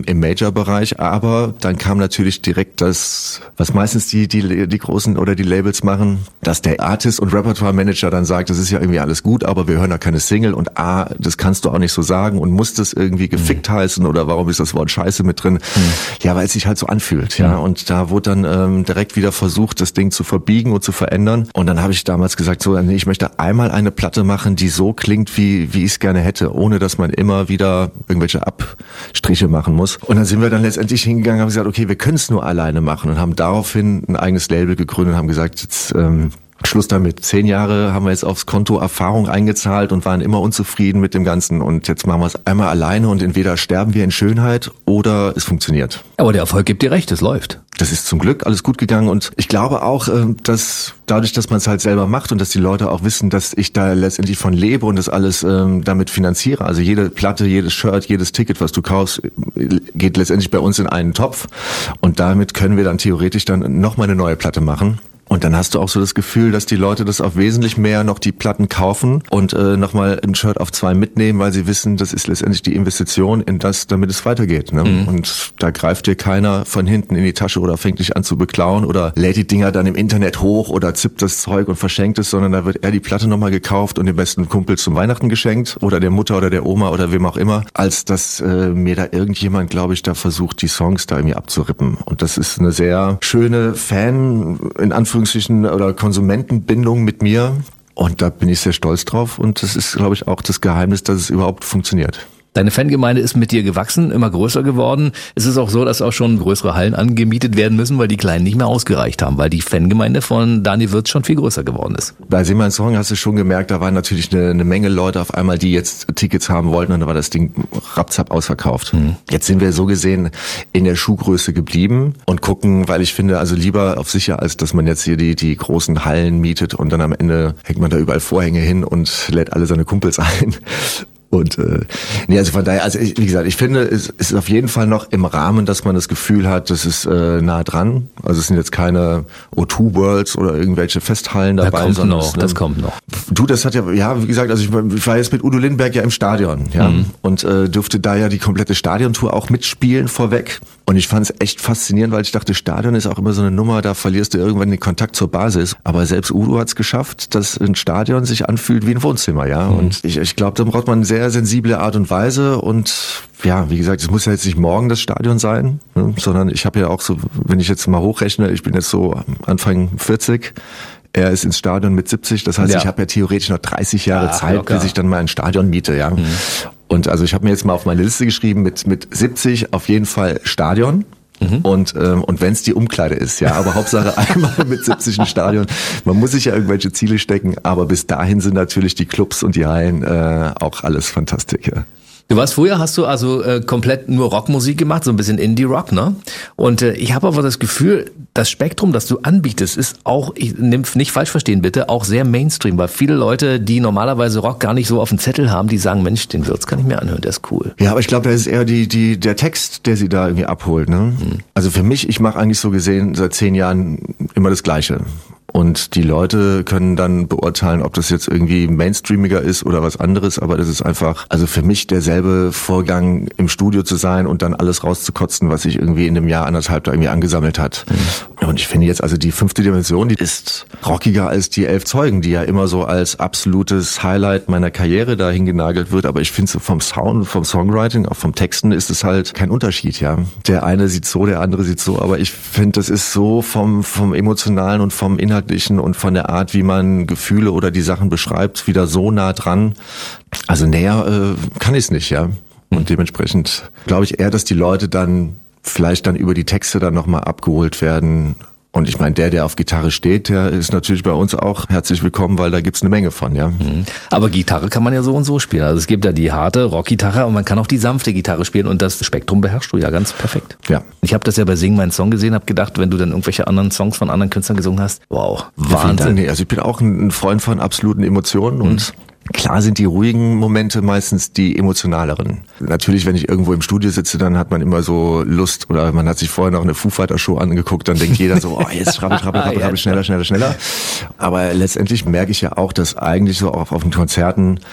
im Major-Bereich, aber dann kam natürlich direkt das, was meistens die Großen oder die Labels machen, dass der Artist- und Repertoire-Manager dann sagt, das ist ja irgendwie alles gut, aber wir hören da keine Single und das kannst du auch nicht so sagen und muss das irgendwie gefickt heißen oder warum ist das Wort Scheiße mit drin? Ja, weil es sich halt so anfühlt, ja. Und da wurde dann direkt wieder versucht, das Ding zu verbiegen und zu verändern. Und dann habe ich damals gesagt, so, nee, ich möchte einmal eine Platte machen, die so klingt, wie ich es gerne hätte, ohne dass man immer wieder irgendwelche Abstriche machen muss. Und dann sind wir dann letztendlich hingegangen und haben gesagt, okay, wir können es nur alleine machen und haben daraufhin ein eigenes Label gegründet und haben gesagt, jetzt Schluss damit. 10 Jahre haben wir jetzt aufs Konto Erfahrung eingezahlt und waren immer unzufrieden mit dem Ganzen. Und jetzt machen wir es einmal alleine und entweder sterben wir in Schönheit oder es funktioniert. Aber der Erfolg gibt dir recht, es läuft. Das ist zum Glück alles gut gegangen und ich glaube auch, dass dadurch, dass man es halt selber macht und dass die Leute auch wissen, dass ich da letztendlich von lebe und das alles damit finanziere. Also jede Platte, jedes Shirt, jedes Ticket, was du kaufst, geht letztendlich bei uns in einen Topf und damit können wir dann theoretisch dann nochmal eine neue Platte machen. Und dann hast du auch so das Gefühl, dass die Leute das auch wesentlich mehr noch die Platten kaufen und nochmal ein Shirt auf 2 mitnehmen, weil sie wissen, das ist letztendlich die Investition in das, damit es weitergeht. Ne? Und da greift dir keiner von hinten in die Tasche oder fängt dich an zu beklauen oder lädt die Dinger dann im Internet hoch oder zippt das Zeug und verschenkt es, sondern da wird eher die Platte nochmal gekauft und dem besten Kumpel zum Weihnachten geschenkt oder der Mutter oder der Oma oder wem auch immer, als dass mir da irgendjemand, glaube ich, da versucht, die Songs da irgendwie abzurippen. Und das ist eine sehr schöne in Anführungsstrichen oder Konsumentenbindung mit mir und da bin ich sehr stolz drauf und das ist, glaube ich, auch das Geheimnis, dass es überhaupt funktioniert. Deine Fangemeinde ist mit dir gewachsen, immer größer geworden. Es ist auch so, dass auch schon größere Hallen angemietet werden müssen, weil die kleinen nicht mehr ausgereicht haben, weil die Fangemeinde von Daniel Würz schon viel größer geworden ist. Bei Sing mein Song hast du schon gemerkt, da waren natürlich eine Menge Leute auf einmal, die jetzt Tickets haben wollten und da war das Ding rapzapp ausverkauft. Jetzt sind wir so gesehen in der Schuhgröße geblieben und gucken, weil ich finde, also lieber auf sicher, als dass man jetzt hier die großen Hallen mietet und dann am Ende hängt man da überall Vorhänge hin und lädt alle seine Kumpels ein. Und also von daher, wie gesagt, ich finde, es ist auf jeden Fall noch im Rahmen, dass man das Gefühl hat, das ist nah dran. Also es sind jetzt keine O2 Worlds oder irgendwelche Festhallen dabei, sondern das kommt noch. Du, das hat ja, wie gesagt, also ich war jetzt mit Udo Lindenberg ja im Stadion, ja, und durfte da ja die komplette Stadiontour auch mitspielen vorweg. Und ich fand es echt faszinierend, weil ich dachte, Stadion ist auch immer so eine Nummer, da verlierst du irgendwann den Kontakt zur Basis. Aber selbst Udo hat es geschafft, dass ein Stadion sich anfühlt wie ein Wohnzimmer, ja. Und ich glaube, da braucht man eine sehr sensible Art und Weise. Und ja, wie gesagt, es muss ja jetzt nicht morgen das Stadion sein, ne? Sondern ich habe ja auch so, wenn ich jetzt mal hochrechne, ich bin jetzt so Anfang 40. Er ist ins Stadion mit 70, das heißt, ich habe ja theoretisch noch 30 Jahre Zeit, locker, bis ich dann mal ein Stadion miete, ja. Und also ich habe mir jetzt mal auf meine Liste geschrieben, mit 70 auf jeden Fall Stadion. Und wenn es die Umkleide ist, ja, aber Hauptsache einmal mit 70 ein Stadion. Man muss sich ja irgendwelche Ziele stecken, aber bis dahin sind natürlich die Clubs und die Hallen auch alles Fantastik, ja. Du warst früher, hast du also komplett nur Rockmusik gemacht, so ein bisschen Indie-Rock, ne? Und ich habe aber das Gefühl, das Spektrum, das du anbietest, ist auch, nicht falsch verstehen bitte, auch sehr Mainstream, weil viele Leute, die normalerweise Rock gar nicht so auf dem Zettel haben, die sagen, Mensch, den Würz kann ich mir anhören, der ist cool. Ja, aber ich glaube, da ist eher der Text, der sie da irgendwie abholt, ne? Also für mich, ich mache eigentlich so gesehen seit 10 Jahren immer das Gleiche. Und die Leute können dann beurteilen, ob das jetzt irgendwie mainstreamiger ist oder was anderes, aber das ist einfach, also für mich derselbe Vorgang, im Studio zu sein und dann alles rauszukotzen, was sich irgendwie in einem Jahr, anderthalb da irgendwie angesammelt hat. Und ich finde jetzt, also die 5. Dimension, die ist rockiger als die 11 Zeugen, die ja immer so als absolutes Highlight meiner Karriere dahin genagelt wird, aber ich finde so vom Sound, vom Songwriting, auch vom Texten ist es halt kein Unterschied, ja. Der eine sieht so, der andere sieht so, aber ich finde, das ist so vom Emotionalen und vom Inhaltlichen und von der Art, wie man Gefühle oder die Sachen beschreibt, wieder so nah dran. Also näher kann ich es nicht, ja. Und dementsprechend glaube ich eher, dass die Leute dann vielleicht dann über die Texte dann nochmal abgeholt werden. Und ich meine, der auf Gitarre steht, der ist natürlich bei uns auch herzlich willkommen, weil da gibt's eine Menge von, ja. Aber Gitarre kann man ja so und so spielen. Also es gibt ja die harte Rockgitarre und man kann auch die sanfte Gitarre spielen und das Spektrum beherrschst du ja ganz perfekt. Ja. Ich habe das ja bei Sing mein Song gesehen, habe gedacht, wenn du dann irgendwelche anderen Songs von anderen Künstlern gesungen hast, wow, Wahnsinn. Nee, also ich bin auch ein Freund von absoluten Emotionen und klar sind die ruhigen Momente meistens die emotionaleren. Natürlich, wenn ich irgendwo im Studio sitze, dann hat man immer so Lust oder man hat sich vorher noch eine Foo Fighter Show angeguckt, dann denkt jeder so, oh, jetzt schrabbel, schneller. Aber letztendlich merke ich ja auch, dass eigentlich so auf den Konzerten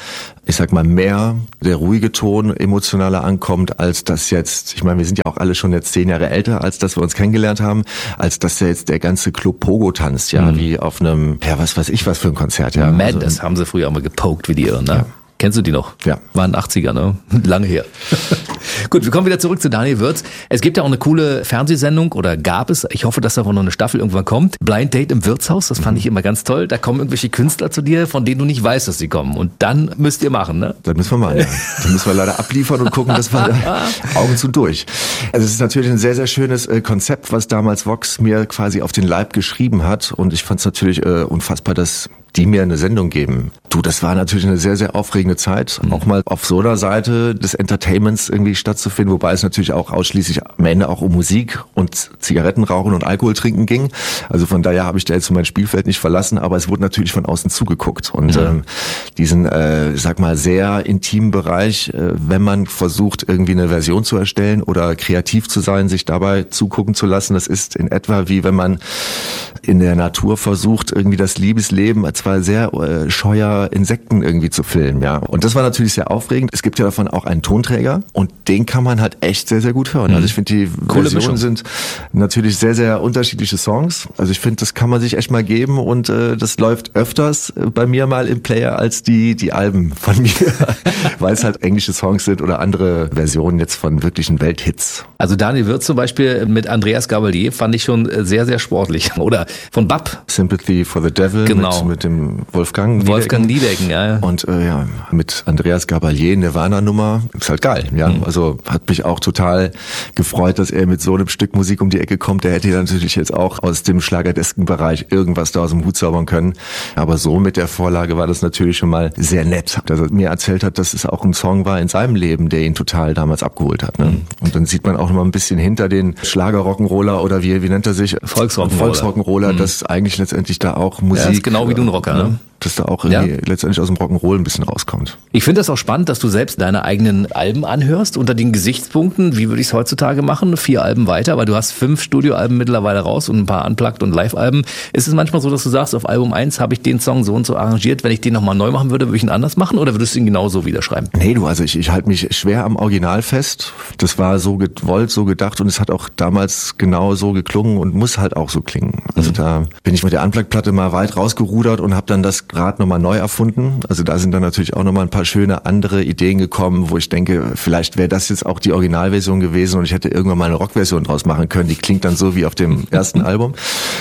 ich sag mal, mehr der ruhige Ton emotionaler ankommt, als das jetzt, ich meine, wir sind ja auch alle schon jetzt 10 Jahre älter, als dass wir uns kennengelernt haben, als dass ja jetzt der ganze Club Pogo tanzt, ja, wie auf einem, ja, was weiß ich, was für ein Konzert, ja. Madness also, haben sie früher auch mal gepokt wie die Irren, ne? Ja. Kennst du die noch? Ja. Waren 80er, ne? Lange her. Gut, wir kommen wieder zurück zu Daniel Würtz. Es gibt ja auch eine coole Fernsehsendung, oder gab es, ich hoffe, dass davon noch eine Staffel irgendwann kommt. Blind Date im Wirtshaus, das fand ich immer ganz toll. Da kommen irgendwelche Künstler zu dir, von denen du nicht weißt, dass sie kommen. Und dann müsst ihr machen, ne? Das müssen wir mal, ja. Dann müssen wir leider abliefern und gucken, dass wir Augen zu durch. Also es ist natürlich ein sehr, sehr schönes Konzept, was damals Vox mir quasi auf den Leib geschrieben hat. Und ich fand es natürlich unfassbar, dass die mir eine Sendung geben. Du, das war natürlich eine sehr, sehr aufregende Zeit, auch mal auf so einer Seite des Entertainments irgendwie stattzufinden, wobei es natürlich auch ausschließlich am Ende auch um Musik und Zigarettenrauchen und Alkohol trinken ging. Also von daher habe ich da jetzt mein Spielfeld nicht verlassen, aber es wurde natürlich von außen zugeguckt. Und diesen, sag mal, sehr intimen Bereich, wenn man versucht, irgendwie eine Version zu erstellen oder kreativ zu sein, sich dabei zugucken zu lassen, das ist in etwa wie wenn man in der Natur versucht, irgendwie das Liebesleben zwar sehr scheuer Insekten irgendwie zu filmen, ja. Und das war natürlich sehr aufregend. Es gibt ja davon auch einen Tonträger und den kann man halt echt sehr, sehr gut hören. Also ich finde, die Versionen sind natürlich sehr, sehr unterschiedliche Songs. Also ich finde, das kann man sich echt mal geben und das läuft öfters bei mir mal im Player als die Alben von mir, weil es halt englische Songs sind oder andere Versionen jetzt von wirklichen Welthits. Also Daniel Würtz zum Beispiel mit Andreas Gabalier fand ich schon sehr, sehr sportlich. Oder von Bab. Sympathy for the Devil, genau. mit dem Wolfgang Niedecken, ja. Und ja, mit Andreas Gabalier, Nirvana-Nummer, ist halt geil, ja. Also hat mich auch total gefreut, dass er mit so einem Stück Musik um die Ecke kommt. Der hätte ja natürlich jetzt auch aus dem Schlagerdesken-Bereich irgendwas da aus dem Hut zaubern können. Aber so mit der Vorlage war das natürlich schon mal sehr nett, dass er mir erzählt hat, dass es auch ein Song war in seinem Leben, der ihn total damals abgeholt hat. Ne? Und dann sieht man auch noch mal ein bisschen hinter den Schlager-Rock'n'Roller oder wie nennt er sich? Volksrock'n'Roller, dass eigentlich letztendlich da auch Musik... Ja, ist genau wie du ein Rocker, ne? Dass da auch irgendwie letztendlich aus dem Rock'n'Roll ein bisschen rauskommt. Ich finde das auch spannend, dass du selbst deine eigenen Alben anhörst unter den Gesichtspunkten, wie würde ich es heutzutage machen, 4 Alben weiter, weil du hast 5 Studioalben mittlerweile raus und ein paar Unplugged und Live-Alben. Ist es manchmal so, dass du sagst, auf Album 1 habe ich den Song so und so arrangiert, wenn ich den nochmal neu machen würde ich ihn anders machen oder würdest du ihn genauso wieder schreiben? Nee, du, also ich halte mich schwer am Original fest. Das war so gewollt, so gedacht und es hat auch damals genau so geklungen und muss halt auch so klingen. Also da bin ich mit der Unplugged-Platte mal weit rausgerudert und habe dann das Rad nochmal neu erfunden. Also da sind dann natürlich auch nochmal ein paar schöne andere Ideen gekommen, wo ich denke, vielleicht wäre das jetzt auch die Originalversion gewesen und ich hätte irgendwann mal eine Rockversion draus machen können. Die klingt dann so wie auf dem ersten Album.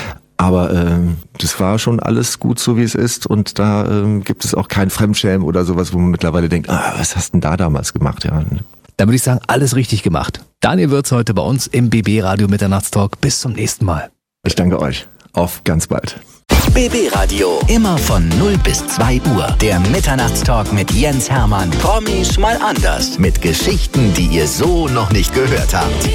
Aber das war schon alles gut so, wie es ist und da gibt es auch kein Fremdschämen oder sowas, wo man mittlerweile denkt, was hast denn da damals gemacht? Ja. Dann würde ich sagen, alles richtig gemacht. Daniel Würtz heute bei uns im BB Radio Mitternachtstalk. Bis zum nächsten Mal. Ich danke euch. Auf ganz bald. BB Radio. Immer von 0 bis 2 Uhr. Der Mitternachtstalk mit Jens Hermann. Promis mal anders. Mit Geschichten, die ihr so noch nicht gehört habt.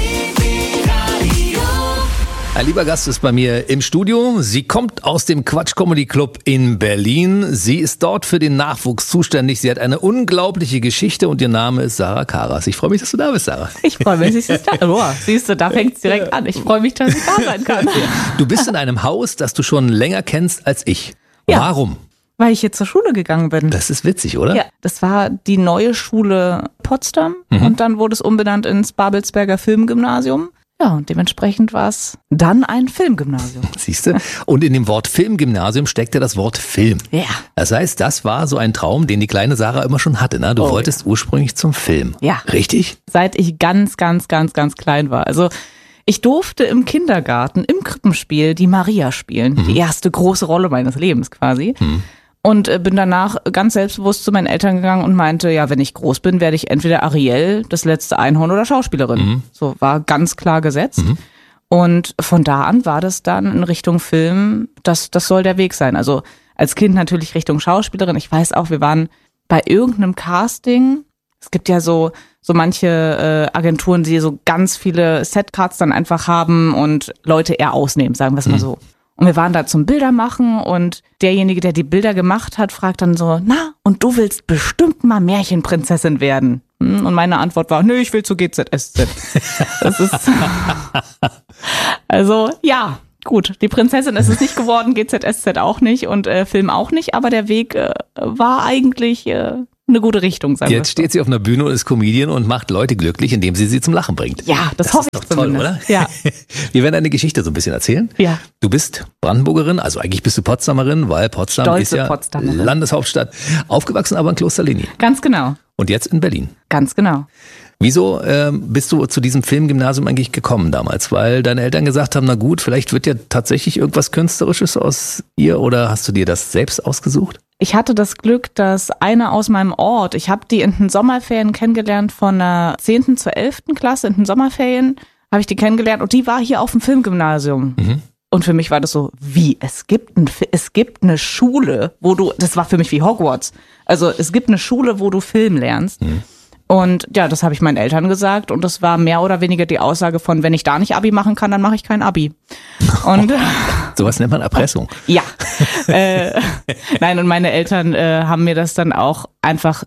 Ein lieber Gast ist bei mir im Studio. Sie kommt aus dem Quatsch Comedy Club in Berlin. Sie ist dort für den Nachwuchs zuständig. Sie hat eine unglaubliche Geschichte und ihr Name ist Sarah Karas. Ich freue mich, dass du da bist, Sarah. Ich freue mich, dass ich da bin. Siehst du, da fängt es direkt an. Ich freue mich, dass ich da sein kann. Du bist in einem Haus, das du schon länger kennst als ich. Ja. Warum? Weil ich jetzt zur Schule gegangen bin. Das ist witzig, oder? Ja, das war die neue Schule Potsdam und dann wurde es umbenannt ins Babelsberger Filmgymnasium. Ja, und dementsprechend war es dann ein Filmgymnasium. Siehst du? Und in dem Wort Filmgymnasium steckt ja das Wort Film. Ja. Das heißt, das war so ein Traum, den die kleine Sarah immer schon hatte. Ne? Du wolltest ursprünglich zum Film. Ja. Richtig? Seit ich ganz klein war. Also ich durfte im Kindergarten, im Krippenspiel die Maria spielen. Die erste große Rolle meines Lebens quasi. Und bin danach ganz selbstbewusst zu meinen Eltern gegangen und meinte, ja, wenn ich groß bin, werde ich entweder Ariel, das letzte Einhorn oder Schauspielerin. So war ganz klar gesetzt. Und von da an war das dann in Richtung Film, das soll der Weg sein. Also als Kind natürlich Richtung Schauspielerin. Ich weiß auch, wir waren bei irgendeinem Casting. Es gibt ja so manche Agenturen, die so ganz viele Setcards dann einfach haben und Leute eher ausnehmen, sagen wir es mal so. Und wir waren da zum Bildermachen und derjenige, der die Bilder gemacht hat, fragt dann so, na, und du willst bestimmt mal Märchenprinzessin werden? Und meine Antwort war, nö, ich will zu GZSZ. Das ist, also, ja, gut, die Prinzessin ist es nicht geworden, GZSZ auch nicht und Film auch nicht, aber der Weg war eigentlich eine gute Richtung, sagen wir. Jetzt steht sie auf einer Bühne und ist Comedian und macht Leute glücklich, indem sie zum Lachen bringt. Ja, das hoffe ich ist doch toll, oder? Ja. Wir werden deine Geschichte so ein bisschen erzählen. Ja. Du bist Brandenburgerin, also eigentlich bist du Potsdamerin, weil Potsdam Stolze ist ja Potsdamerin. Landeshauptstadt. Aufgewachsen aber in Klosterlini. Ganz genau. Und jetzt in Berlin. Ganz genau. Wieso bist du zu diesem Filmgymnasium eigentlich gekommen damals? Weil deine Eltern gesagt haben, na gut, vielleicht wird ja tatsächlich irgendwas Künstlerisches aus ihr, oder hast du dir das selbst ausgesucht? Ich hatte das Glück, dass eine aus meinem Ort, ich habe die in den Sommerferien kennengelernt, von der 10. zur 11. Klasse, in den Sommerferien habe ich die kennengelernt und die war hier auf dem Filmgymnasium. Mhm. Und für mich war das so, es gibt eine Schule, das war für mich wie Hogwarts. Also es gibt eine Schule, wo du Film lernst. Mhm. Und ja, das habe ich meinen Eltern gesagt und das war mehr oder weniger die Aussage von, wenn ich da nicht Abi machen kann, dann mache ich kein Abi. Und sowas nennt man Erpressung. Ja. Nein, und meine Eltern haben mir das dann auch einfach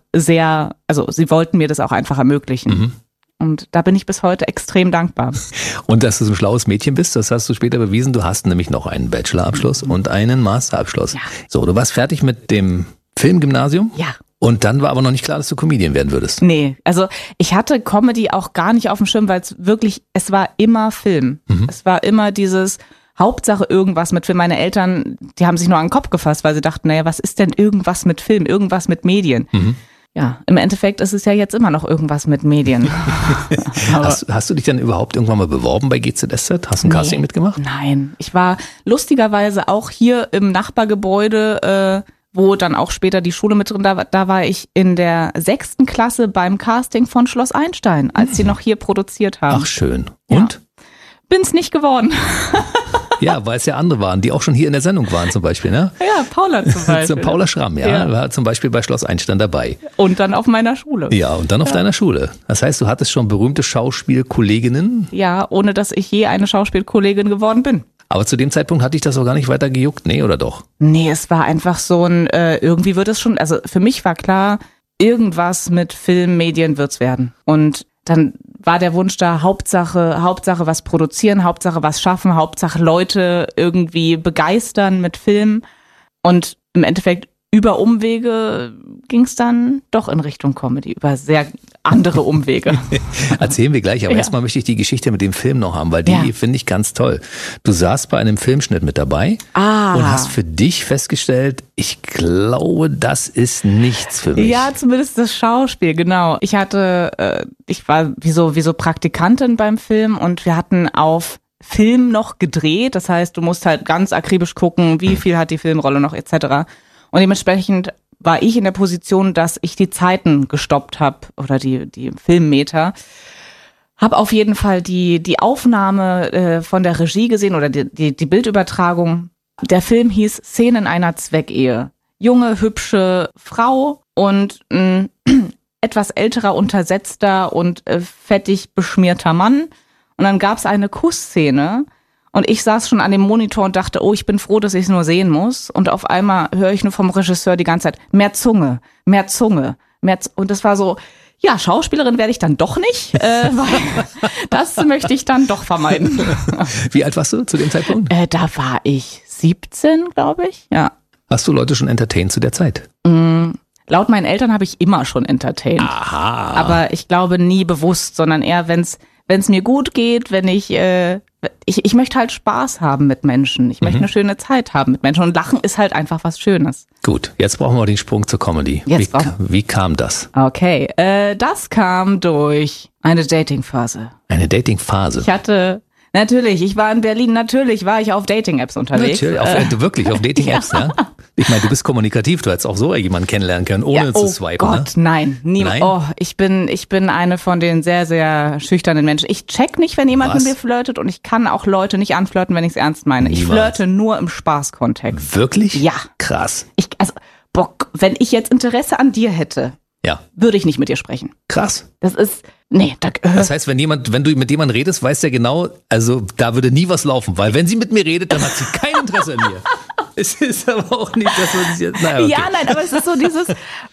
sie wollten mir das auch einfach ermöglichen. Mhm. Und da bin ich bis heute extrem dankbar. Und dass du so ein schlaues Mädchen bist, das hast du später bewiesen. Du hast nämlich noch einen Bachelorabschluss und einen Masterabschluss. Ja. So, du warst fertig mit dem Filmgymnasium? Ja. Und dann war aber noch nicht klar, dass du Comedian werden würdest. Nee, also ich hatte Comedy auch gar nicht auf dem Schirm, weil es war immer Film. Mhm. Es war immer dieses Hauptsache irgendwas mit Film. Meine Eltern, die haben sich nur an den Kopf gefasst, weil sie dachten, naja, was ist denn irgendwas mit Film, irgendwas mit Medien? Mhm. Ja, im Endeffekt ist es ja jetzt immer noch irgendwas mit Medien. Hast du dich dann überhaupt irgendwann mal beworben bei GZSZ? Hast du ein Casting mitgemacht? Nein, ich war lustigerweise auch hier im Nachbargebäude, wo dann auch später die Schule mit drin, da war ich in der 6. Klasse beim Casting von Schloss Einstein, als sie noch hier produziert haben. Ach schön. Und? Ja. Bin's nicht geworden. Ja, weil es ja andere waren, die auch schon hier in der Sendung waren zum Beispiel, ne? Ja, Paula zum Beispiel. Paula Schramm, ja, war zum Beispiel bei Schloss Einstein dabei. Und dann auf meiner Schule. Ja, und dann auf deiner Schule. Das heißt, du hattest schon berühmte Schauspielkolleginnen? Ja, ohne dass ich je eine Schauspielkollegin geworden bin. Aber zu dem Zeitpunkt hatte dich das auch gar nicht weiter gejuckt, nee, oder doch? Nee, es war einfach so ein, irgendwie wird es schon, also für mich war klar, irgendwas mit Film, Medien wird's werden. Und dann war der Wunsch da, Hauptsache was produzieren, Hauptsache was schaffen, Hauptsache Leute irgendwie begeistern mit Film. Und im Endeffekt über Umwege ging es dann doch in Richtung Comedy, über sehr andere Umwege. Erzählen wir gleich, aber erstmal möchte ich die Geschichte mit dem Film noch haben, weil die finde ich ganz toll. Du saßt bei einem Filmschnitt mit dabei und hast für dich festgestellt, ich glaube, das ist nichts für mich. Ja, zumindest das Schauspiel, genau. Ich war wie so Praktikantin beim Film und wir hatten auf Film noch gedreht. Das heißt, du musst halt ganz akribisch gucken, wie viel hat die Filmrolle noch etc. Und dementsprechend war ich in der Position, dass ich die Zeiten gestoppt habe oder die Filmmeter. Habe auf jeden Fall die Aufnahme von der Regie gesehen oder die Bildübertragung. Der Film hieß Szenen einer Zweckehe. Junge, hübsche Frau und ein etwas älterer, untersetzter und fettig beschmierter Mann. Und dann gab es eine Kussszene. Und ich saß schon an dem Monitor und dachte, oh, ich bin froh, dass ich es nur sehen muss. Und auf einmal höre ich nur vom Regisseur die ganze Zeit, mehr Zunge, mehr Zunge, und das war so, ja, Schauspielerin werde ich dann doch nicht, weil das möchte ich dann doch vermeiden. Wie alt warst du zu dem Zeitpunkt? Da war ich 17, glaube ich, ja. Hast du Leute schon entertained zu der Zeit? Laut meinen Eltern habe ich immer schon entertained. Aha. Aber ich glaube nie bewusst, sondern eher, wenn es mir gut geht, wenn ich möchte halt Spaß haben mit Menschen. Ich möchte eine schöne Zeit haben mit Menschen. Und Lachen ist halt einfach was Schönes. Gut, jetzt brauchen wir den Sprung zur Comedy. Wie kam das? Okay, das kam durch eine Datingphase. Eine Datingphase? Ich war in Berlin, natürlich war ich auf Dating-Apps unterwegs. Natürlich, wirklich auf Dating-Apps, ja? Ich meine, du bist kommunikativ, du hättest auch so jemanden kennenlernen können, ohne zu swipen. Oh Gott, ne? Nein. Nein? Oh, ich bin eine von den sehr, sehr schüchternen Menschen. Ich check nicht, wenn jemand mit mir flirtet und ich kann auch Leute nicht anflirten, wenn ich es ernst meine. Niemals. Ich flirte nur im Spaßkontext. Wirklich? Ja. Krass. Wenn ich jetzt Interesse an dir hätte, würde ich nicht mit dir sprechen. Krass. Das ist, Das heißt, wenn du mit jemandem redest, weiß der genau, also da würde nie was laufen, weil wenn sie mit mir redet, dann hat sie kein Interesse an mir. Es ist aber auch nicht, dass man sich jetzt, okay. Ja, nein, aber es ist so dieses,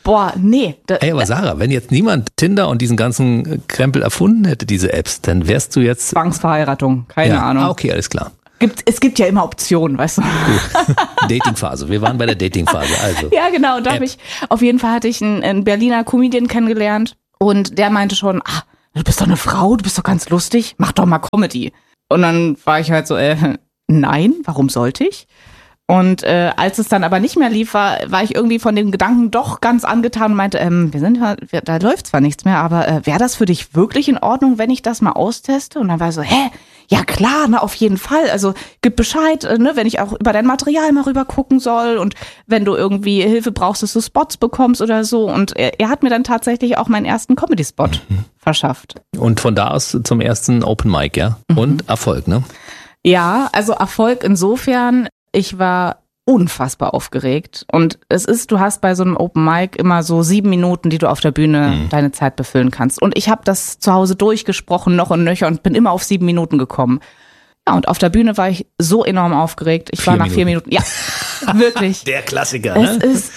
Ey, aber Sarah, wenn jetzt niemand Tinder und diesen ganzen Krempel erfunden hätte, diese Apps, dann wärst du jetzt... Zwangsverheiratung, keine Ahnung. Okay, alles klar. Es gibt ja immer Optionen, weißt du. Datingphase. Wir waren bei der Datingphase. Also. Ja, genau. Und auf jeden Fall hatte ich einen Berliner Comedian kennengelernt und der meinte schon, du bist doch eine Frau, du bist doch ganz lustig, mach doch mal Comedy. Und dann war ich halt so, nein, warum sollte ich? Und als es dann aber nicht mehr lief, war ich irgendwie von den Gedanken doch ganz angetan und meinte, da läuft zwar nichts mehr, aber wäre das für dich wirklich in Ordnung, wenn ich das mal austeste? Und dann war ich so, ja klar, auf jeden Fall. Also gib Bescheid, wenn ich auch über dein Material mal rüber gucken soll und wenn du irgendwie Hilfe brauchst, dass du Spots bekommst oder so. Und er hat mir dann tatsächlich auch meinen ersten Comedy-Spot verschafft. Und von da aus zum ersten Open Mic, ja? Und Erfolg, ne? Ja, also Erfolg insofern, ich war unfassbar aufgeregt und du hast bei so einem Open Mic immer so 7 Minuten, die du auf der Bühne deine Zeit befüllen kannst. Und ich habe das zu Hause durchgesprochen, noch und nöcher und bin immer auf 7 Minuten gekommen. Ja, und auf der Bühne war ich so enorm aufgeregt. Ich war nach 4 Minuten, ja, wirklich. Der Klassiker, ne? Es ist,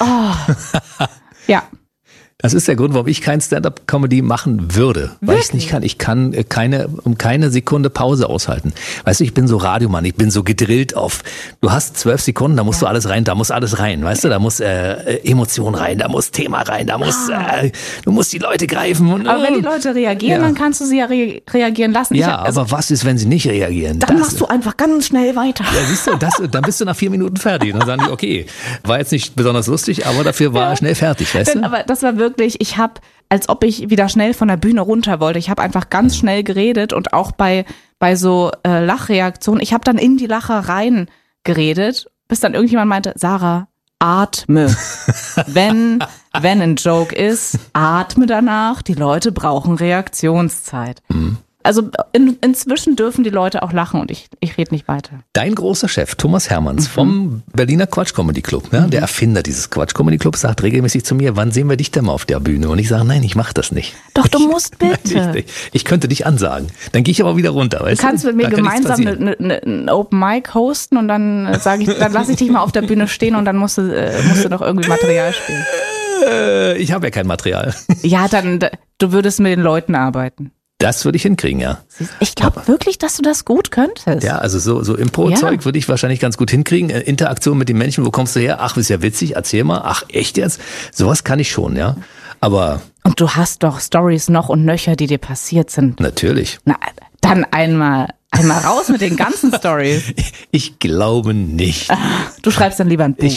ja. Das ist der Grund, warum ich kein Stand-up-Comedy machen würde, weil ich es nicht kann. Ich kann keine Sekunde Pause aushalten. Weißt du, ich bin so Radiomann, ich bin so gedrillt auf, du hast 12 Sekunden, da musst du alles rein, da muss alles rein, weißt du, da muss Emotion rein, da muss Thema rein, da muss, du musst die Leute greifen. Und, aber wenn die Leute reagieren, dann kannst du sie ja reagieren lassen. Ja, aber was ist, wenn sie nicht reagieren? Dann machst du einfach ganz schnell weiter. Ja, siehst du, dann bist du nach 4 Minuten fertig. Und dann sagen die, okay, war jetzt nicht besonders lustig, aber dafür war er schnell fertig, weißt du? Aber das war wirklich, ich habe, als ob ich wieder schnell von der Bühne runter wollte. Ich habe einfach ganz schnell geredet und auch bei so Lachreaktionen. Ich habe dann in die Lacher rein geredet, bis dann irgendjemand meinte, Sarah, atme. Wenn ein Joke ist, atme danach. Die Leute brauchen Reaktionszeit. Also inzwischen dürfen die Leute auch lachen und ich rede nicht weiter. Dein großer Chef, Thomas Hermanns vom Berliner Quatsch Comedy Club, ne? Der Erfinder dieses Quatsch Comedy Clubs, sagt regelmäßig zu mir, wann sehen wir dich denn mal auf der Bühne? Und ich sage, nein, ich mache das nicht. Doch, du musst bitte. Ich könnte dich ansagen. Dann gehe ich aber wieder runter. Weißt du kannst mit mir gemeinsam ein Open Mic hosten und dann dann lasse ich dich mal auf der Bühne stehen und dann musst du noch irgendwie Material spielen. Ich habe ja kein Material. Ja, dann du würdest mit den Leuten arbeiten. Das würde ich hinkriegen, ja. Ich glaube wirklich, dass du das gut könntest. Ja, also so Impro-Zeug würde ich wahrscheinlich ganz gut hinkriegen. Interaktion mit den Menschen, wo kommst du her? Ach, ist ja witzig, erzähl mal. Ach, echt jetzt? Sowas kann ich schon, ja. Aber... Und du hast doch Storys noch und nöcher, die dir passiert sind. Natürlich. Na, dann einmal raus mit den ganzen Storys. Ich glaube nicht. Du schreibst dann lieber ein Buch.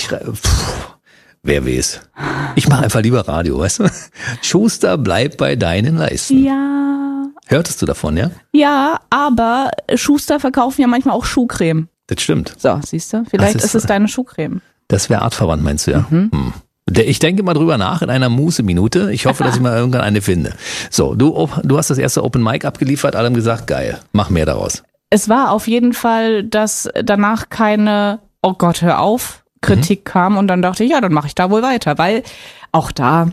Wer weiß. Ich mache einfach lieber Radio, weißt du? Schuster, bleib bei deinen Leisten. Ja. Hörtest du davon, ja? Ja, aber Schuster verkaufen ja manchmal auch Schuhcreme. Das stimmt. So, siehst du? Vielleicht ist es deine Schuhcreme. Das wäre artverwandt, meinst du, ja? Ich denke mal drüber nach in einer Muße-Minute. Ich hoffe, dass ich mal irgendwann eine finde. So, du hast das erste Open Mic abgeliefert, alle haben gesagt, geil, mach mehr daraus. Es war auf jeden Fall, dass danach keine, oh Gott, hör auf, Kritik kam und dann dachte ich, ja, dann mache ich da wohl weiter, weil auch da,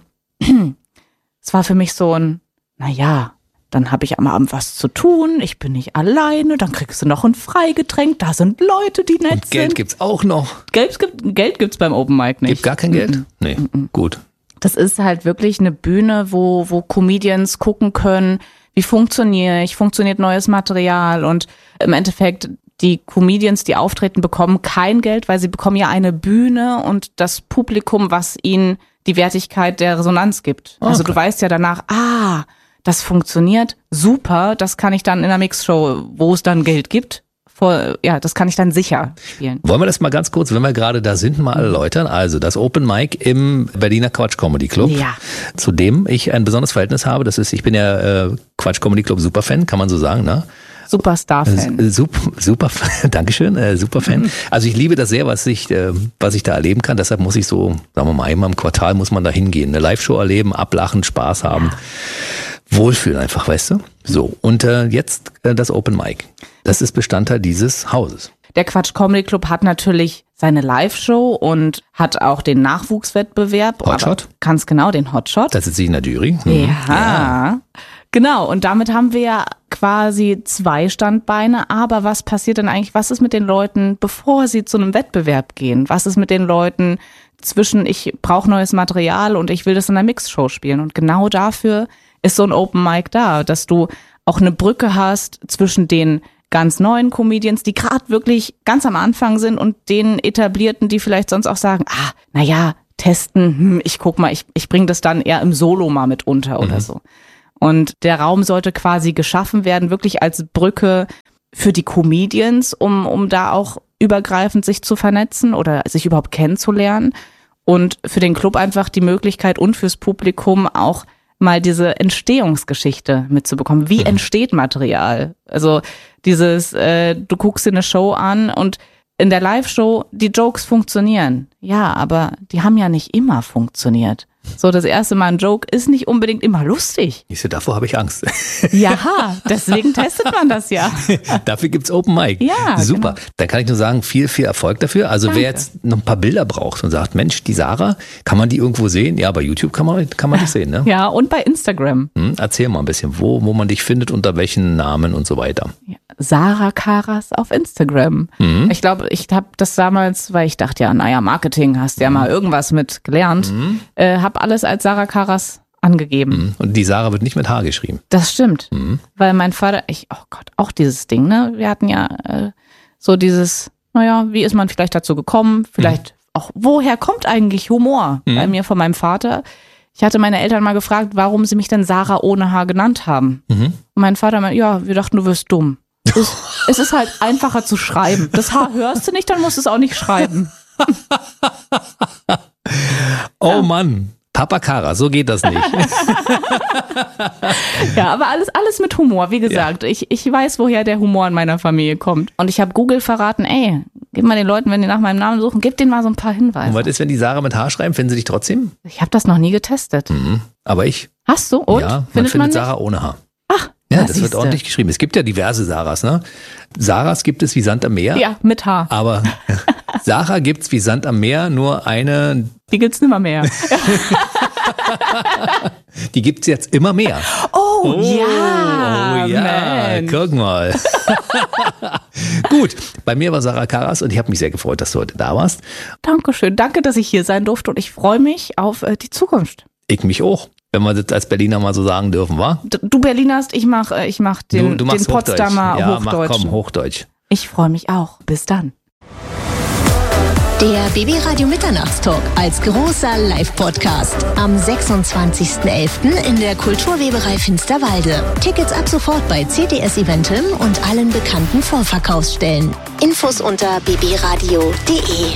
es war für mich so ein, naja, dann habe ich am Abend was zu tun, ich bin nicht alleine, dann kriegst du noch ein Freigetränk, da sind Leute, die nett sind. Geld gibt's auch noch. Geld gibt's beim Open Mic nicht. Gibt gar kein Geld? Nee, gut. Das ist halt wirklich eine Bühne, wo Comedians gucken können, wie funktioniert neues Material und im Endeffekt die Comedians, die auftreten, bekommen kein Geld, weil sie bekommen ja eine Bühne und das Publikum, was ihnen die Wertigkeit der Resonanz gibt. Okay. Also du weißt ja danach, das funktioniert, super, das kann ich dann in einer Mixshow, wo es dann Geld gibt, das kann ich dann sicher spielen. Wollen wir das mal ganz kurz, wenn wir gerade da sind, mal erläutern? Also das Open Mic im Berliner Quatsch Comedy Club, zu dem ich ein besonderes Verhältnis habe. Ich bin ja Quatsch Comedy Club Superfan, kann man so sagen, ne? Superstar-Fan. Super, Dankeschön, Superfan. Also ich liebe das sehr, was ich da erleben kann. Deshalb muss ich so, sagen wir mal, einmal im Quartal muss man da hingehen. Eine Live-Show erleben, ablachen, Spaß haben. Wohlfühlen einfach, weißt du? So, und jetzt das Open Mic. Das ist Bestandteil dieses Hauses. Der Quatsch Comedy Club hat natürlich seine Live-Show und hat auch den Nachwuchswettbewerb. Hotshot? Ganz genau, den Hotshot. Da sitzt sie in der Jury. Ja, genau. Und damit haben wir ja quasi 2 Standbeine. Aber was passiert denn eigentlich? Was ist mit den Leuten, bevor sie zu einem Wettbewerb gehen? Was ist mit den Leuten zwischen, ich brauche neues Material und ich will das in einer Mixshow spielen? Und genau dafür ist so ein Open Mic da, dass du auch eine Brücke hast zwischen den ganz neuen Comedians, die gerade wirklich ganz am Anfang sind und den Etablierten, die vielleicht sonst auch sagen, testen, ich guck mal, ich bringe das dann eher im Solo mal mit unter oder so. Und der Raum sollte quasi geschaffen werden, wirklich als Brücke für die Comedians, um da auch übergreifend sich zu vernetzen oder sich überhaupt kennenzulernen. Und für den Club einfach die Möglichkeit und fürs Publikum auch mal diese Entstehungsgeschichte mitzubekommen. Wie entsteht Material? Also dieses, du guckst dir eine Show an und in der Live-Show, die Jokes funktionieren. Ja, aber die haben ja nicht immer funktioniert. So, das erste Mal ein Joke ist nicht unbedingt immer lustig. Davor habe ich Angst. Ja, deswegen testet man das ja. Dafür gibt's Open Mic. Ja, super. Genau. Dann kann ich nur sagen, viel, viel Erfolg dafür. Also Danke. wer jetzt noch ein paar Bilder braucht und sagt, Mensch, die Sarah, kann man die irgendwo sehen? Ja, bei YouTube kann man dich sehen, ne? Ja, und bei Instagram. Erzähl mal ein bisschen, wo man dich findet, unter welchen Namen und so weiter. Ja, Sarah Karas auf Instagram. Ich glaube, ich habe das damals, weil ich dachte, Marketing, hast ja mal irgendwas mit gelernt, habe alles als Sarah Karas angegeben. Und die Sarah wird nicht mit H geschrieben. Das stimmt, weil mein Vater, auch dieses Ding, ne? Wir hatten ja so dieses, wie ist man vielleicht dazu gekommen? Vielleicht auch, woher kommt eigentlich Humor bei mir von meinem Vater? Ich hatte meine Eltern mal gefragt, warum sie mich denn Sarah ohne H genannt haben. Und mein Vater meinte, wir dachten, du wirst dumm. Es ist halt einfacher zu schreiben. Das H hörst du nicht, dann musst du es auch nicht schreiben. Oh Mann, Papa Kara, so geht das nicht. Ja, aber alles mit Humor. Wie gesagt, ich weiß, woher der Humor in meiner Familie kommt. Und ich habe Google verraten, gib mal den Leuten, wenn die nach meinem Namen suchen, gib denen mal so ein paar Hinweise. Und was ist, wenn die Sarah mit H schreiben? Finden sie dich trotzdem? Ich habe das noch nie getestet. Aber ich. Hast du? Und? Ja, man Findet findet nicht? Sarah ohne H. Ach, Ja, na, das wird siehste. ordentlich geschrieben. Es gibt ja diverse Sarahs, ne? Sarahs gibt es wie Sand am Meer. Ja, mit H. Aber Sarah gibt's wie Sand am Meer, nur eine, Die gibt's nimmer mehr. die gibt's jetzt immer mehr. Oh ja, Mensch. Guck mal. Gut, bei mir war Sarah Karas und ich habe mich sehr gefreut, dass du heute da warst. Dankeschön. Danke, dass ich hier sein durfte und ich freue mich auf die Zukunft. Ich mich auch, wenn wir das als Berliner mal so sagen dürfen, wa? Du Berlinerst, ich mach den Du machst Potsdamer Hochdeutsch. Ja, Hochdeutschen. komm, Hochdeutsch. Ich freue mich auch. Bis dann. Der BB Radio Mitternachtstalk als großer Live-Podcast am 26.11. in der Kulturweberei Finsterwalde. Tickets ab sofort bei CTS Eventim und allen bekannten Vorverkaufsstellen. Infos unter bbradio.de.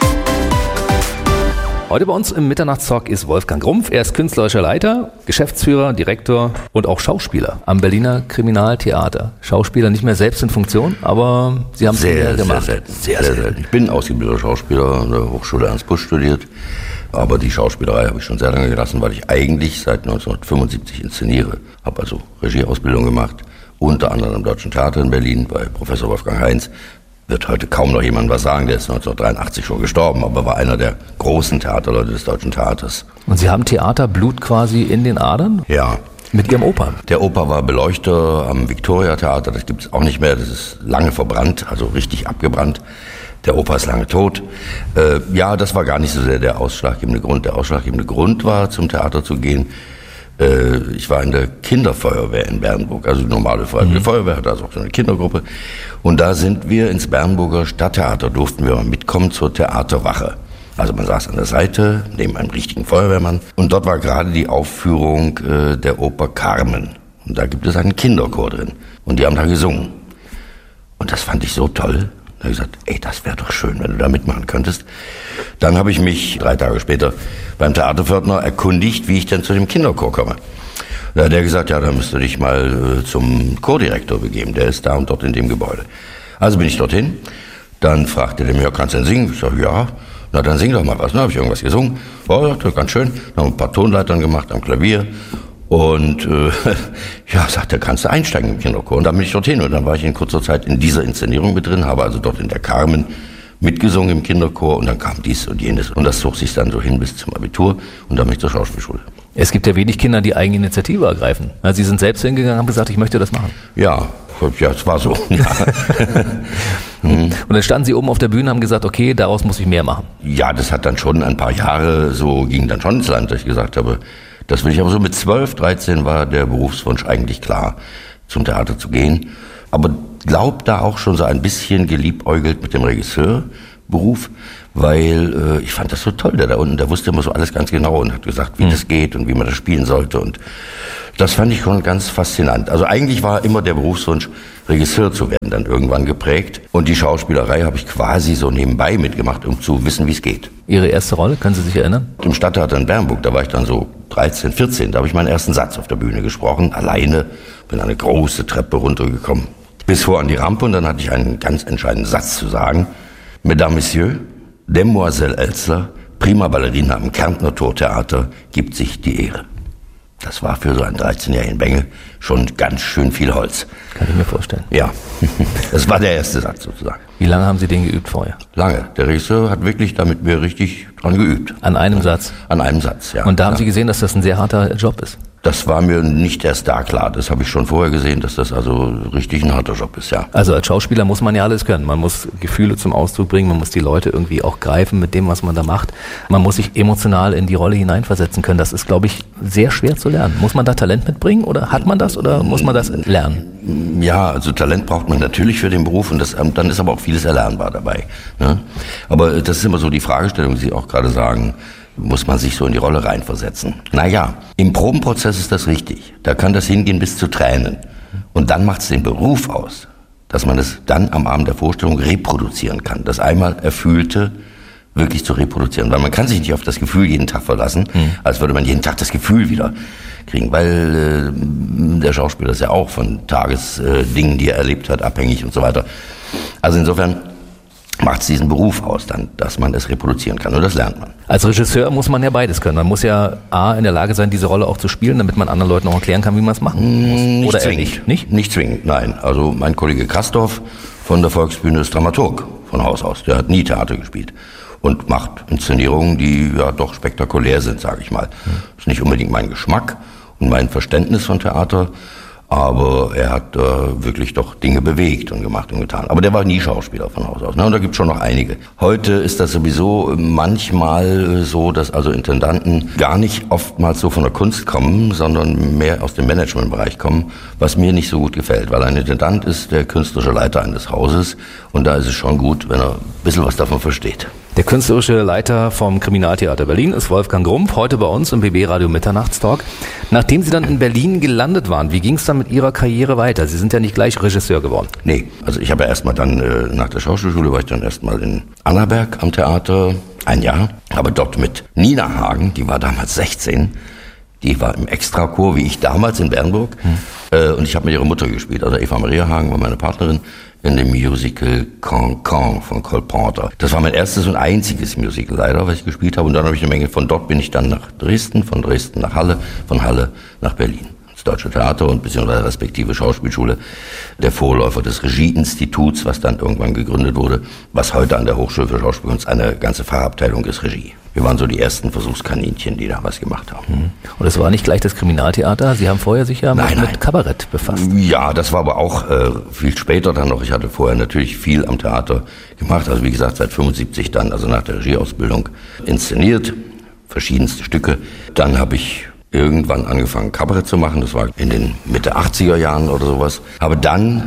Heute bei uns im Mitternachtstalk ist Wolfgang Grumpf. Er ist künstlerischer Leiter, Geschäftsführer, Direktor und auch Schauspieler am Berliner Kriminaltheater. Schauspieler nicht mehr selbst in Funktion, aber Sie haben es Sehr gemacht. selten. Ich bin ausgebildeter Schauspieler, an der Hochschule Ernst Busch studiert. Aber die Schauspielerei habe ich schon sehr lange gelassen, weil ich eigentlich seit 1975 inszeniere. Habe also Regieausbildung gemacht, unter anderem am Deutschen Theater in Berlin bei Professor Wolfgang Heinz. Wird heute kaum noch jemand was sagen, der ist 1983 schon gestorben, aber war einer der großen Theaterleute des Deutschen Theaters. Und Sie haben Theaterblut quasi in den Adern? Ja. Mit Ihrem Opa? Der Opa war Beleuchter am Victoria-Theater, das gibt es auch nicht mehr, das ist lange verbrannt, also richtig abgebrannt. Der Opa ist lange tot. Ja, das war gar nicht so sehr der ausschlaggebende Grund. Der ausschlaggebende Grund war, zum Theater zu gehen. Ich war in der Kinderfeuerwehr in Bernburg, also die normale Freiwillige Feuerwehr, hatte also auch so eine Kindergruppe. Und da sind wir ins Bernburger Stadttheater, durften wir mal mitkommen zur Theaterwache. Also man saß an der Seite, neben einem richtigen Feuerwehrmann. Und dort war gerade die Aufführung der Oper Carmen. Und da gibt es einen Kinderchor drin. Und die haben da gesungen. Und das fand ich so toll. Da habe ich gesagt, das wäre doch schön, wenn du da mitmachen könntest. Dann habe ich mich 3 Tage später beim Theaterpförtner erkundigt, wie ich denn zu dem Kinderchor komme. Da hat er gesagt, ja, da müsst du dich mal zum Chordirektor begeben, der ist da und dort in dem Gebäude. Also bin ich dorthin, dann fragte der mich, ja, kannst du denn singen? Ich sage, ja, na dann sing doch mal was. Dann habe ich irgendwas gesungen, das ganz schön, dann haben ein paar Tonleitern gemacht am Klavier. Und ja, sagt er, kannst du einsteigen im Kinderchor? Und dann bin ich dorthin und dann war ich in kurzer Zeit in dieser Inszenierung mit drin, habe also dort in der Carmen mitgesungen im Kinderchor und dann kam dies und jenes und das zog sich dann so hin bis zum Abitur und dann bin ich zur Schauspielschule. Es gibt ja wenig Kinder, die eigene Initiative ergreifen. Also Sie sind selbst hingegangen und haben gesagt, ich möchte das machen. Ja, es war so. Ja. Und dann standen Sie oben auf der Bühne und haben gesagt, okay, daraus muss ich mehr machen. Ja, das hat dann schon ein paar Jahre so, ging dann schon ins Land, dass ich gesagt habe, das will ich. Aber so mit 12, 13 war der Berufswunsch eigentlich klar, zum Theater zu gehen. Aber glaube da auch schon so ein bisschen geliebäugelt mit dem Regisseurberuf, weil ich fand das so toll, der da unten, der wusste immer so alles ganz genau und hat gesagt, wie das geht und wie man das spielen sollte, und das fand ich schon ganz faszinant. Also eigentlich war immer der Berufswunsch, Regisseur zu werden, dann irgendwann geprägt, und die Schauspielerei habe ich quasi so nebenbei mitgemacht, um zu wissen, wie es geht. Ihre erste Rolle, können Sie sich erinnern? Im Stadttheater in Bernburg, da war ich dann so 13, 14, da habe ich meinen ersten Satz auf der Bühne gesprochen, alleine, bin eine große Treppe runtergekommen, bis vor an die Rampe, und dann hatte ich einen ganz entscheidenden Satz zu sagen. Mesdames, Messieurs, Demoiselle Elzler, prima Ballerina am Kärntner Tortheater, gibt sich die Ehre. Das war für so einen 13-jährigen Bengel schon ganz schön viel Holz. Kann ich mir vorstellen. Ja, das war der erste Satz sozusagen. Wie lange haben Sie den geübt vorher? Lange. Der Regisseur hat wirklich damit mir richtig dran geübt. An einem Satz? An einem Satz, ja. Und da haben Sie gesehen, dass das ein sehr harter Job ist? Das war mir nicht erst da klar. Das habe ich schon vorher gesehen, dass das also richtig ein harter Job ist, ja. Also als Schauspieler muss man ja alles können. Man muss Gefühle zum Ausdruck bringen, man muss die Leute irgendwie auch greifen mit dem, was man da macht. Man muss sich emotional in die Rolle hineinversetzen können. Das ist, glaube ich, sehr schwer zu lernen. Muss man da Talent mitbringen oder hat man das oder muss man das lernen? Ja, also Talent braucht man natürlich für den Beruf, und dann ist aber auch vieles erlernbar dabei. Ne? Aber das ist immer so die Fragestellung, die Sie auch gerade sagen. Muss man sich so in die Rolle reinversetzen. Naja, im Probenprozess ist das richtig. Da kann das hingehen bis zu Tränen. Und dann macht es den Beruf aus, dass man es dann am Abend der Vorstellung reproduzieren kann. Das einmal Erfühlte wirklich zu reproduzieren. Weil man kann sich nicht auf das Gefühl jeden Tag verlassen, als würde man jeden Tag das Gefühl wieder kriegen. Weil der Schauspieler ist ja auch von Tagesdingen, die er erlebt hat, abhängig und so weiter. Also insofern macht es diesen Beruf aus, dann, dass man es reproduzieren kann. Und das lernt man. Als Regisseur muss man ja beides können. Man muss ja A, in der Lage sein, diese Rolle auch zu spielen, damit man anderen Leuten auch erklären kann, wie man es machen muss. Nicht Oder zwingend. Nicht? Nicht zwingend, nein. Also mein Kollege Kastorf von der Volksbühne ist Dramaturg von Haus aus. Der hat nie Theater gespielt und macht Inszenierungen, die ja doch spektakulär sind, sage ich mal. Das ist nicht unbedingt mein Geschmack und mein Verständnis von Theater, aber er hat wirklich doch Dinge bewegt und gemacht und getan. Aber der war nie Schauspieler von Haus aus. Ne? Und da gibt es schon noch einige. Heute ist das sowieso manchmal so, dass also Intendanten gar nicht oftmals so von der Kunst kommen, sondern mehr aus dem Managementbereich kommen, was mir nicht so gut gefällt. Weil ein Intendant ist der künstlerische Leiter eines Hauses, und da ist es schon gut, wenn er ein bisschen was davon versteht. Der künstlerische Leiter vom Kriminaltheater Berlin ist Wolfgang Grumpf, heute bei uns im BB Radio Mitternachtstalk. Nachdem Sie dann in Berlin gelandet waren, wie ging es dann mit Ihrer Karriere weiter? Sie sind ja nicht gleich Regisseur geworden. Nee, also ich habe ja erstmal dann, nach der Schauspielschule war ich dann erstmal in Annaberg am Theater, ein Jahr, habe dort mit Nina Hagen, die war damals 16, die war im Extrachor, wie ich damals in Bernburg, und ich habe mit ihrer Mutter gespielt, also Eva Maria Hagen war meine Partnerin, in dem Musical Cancan von Cole Porter. Das war mein erstes und einziges Musical leider, was ich gespielt habe. Und dann habe ich eine Menge, von dort bin ich dann nach Dresden, von Dresden nach Halle, von Halle nach Berlin. Das Deutsche Theater und beziehungsweise respektive Schauspielschule, der Vorläufer des Regieinstituts, was dann irgendwann gegründet wurde, was heute an der Hochschule für Schauspielkunst eine ganze Fachabteilung ist, Regie. Wir waren so die ersten Versuchskaninchen, die da was gemacht haben. Und es war nicht gleich das Kriminaltheater? Sie haben vorher sich ja mit Kabarett befasst. Ja, das war aber auch viel später dann noch. Ich hatte vorher natürlich viel am Theater gemacht. Also wie gesagt, seit 75 dann, also nach der Regieausbildung, inszeniert, verschiedenste Stücke. Dann habe ich irgendwann angefangen, Kabarett zu machen. Das war in den Mitte 80er Jahren oder sowas. Habe dann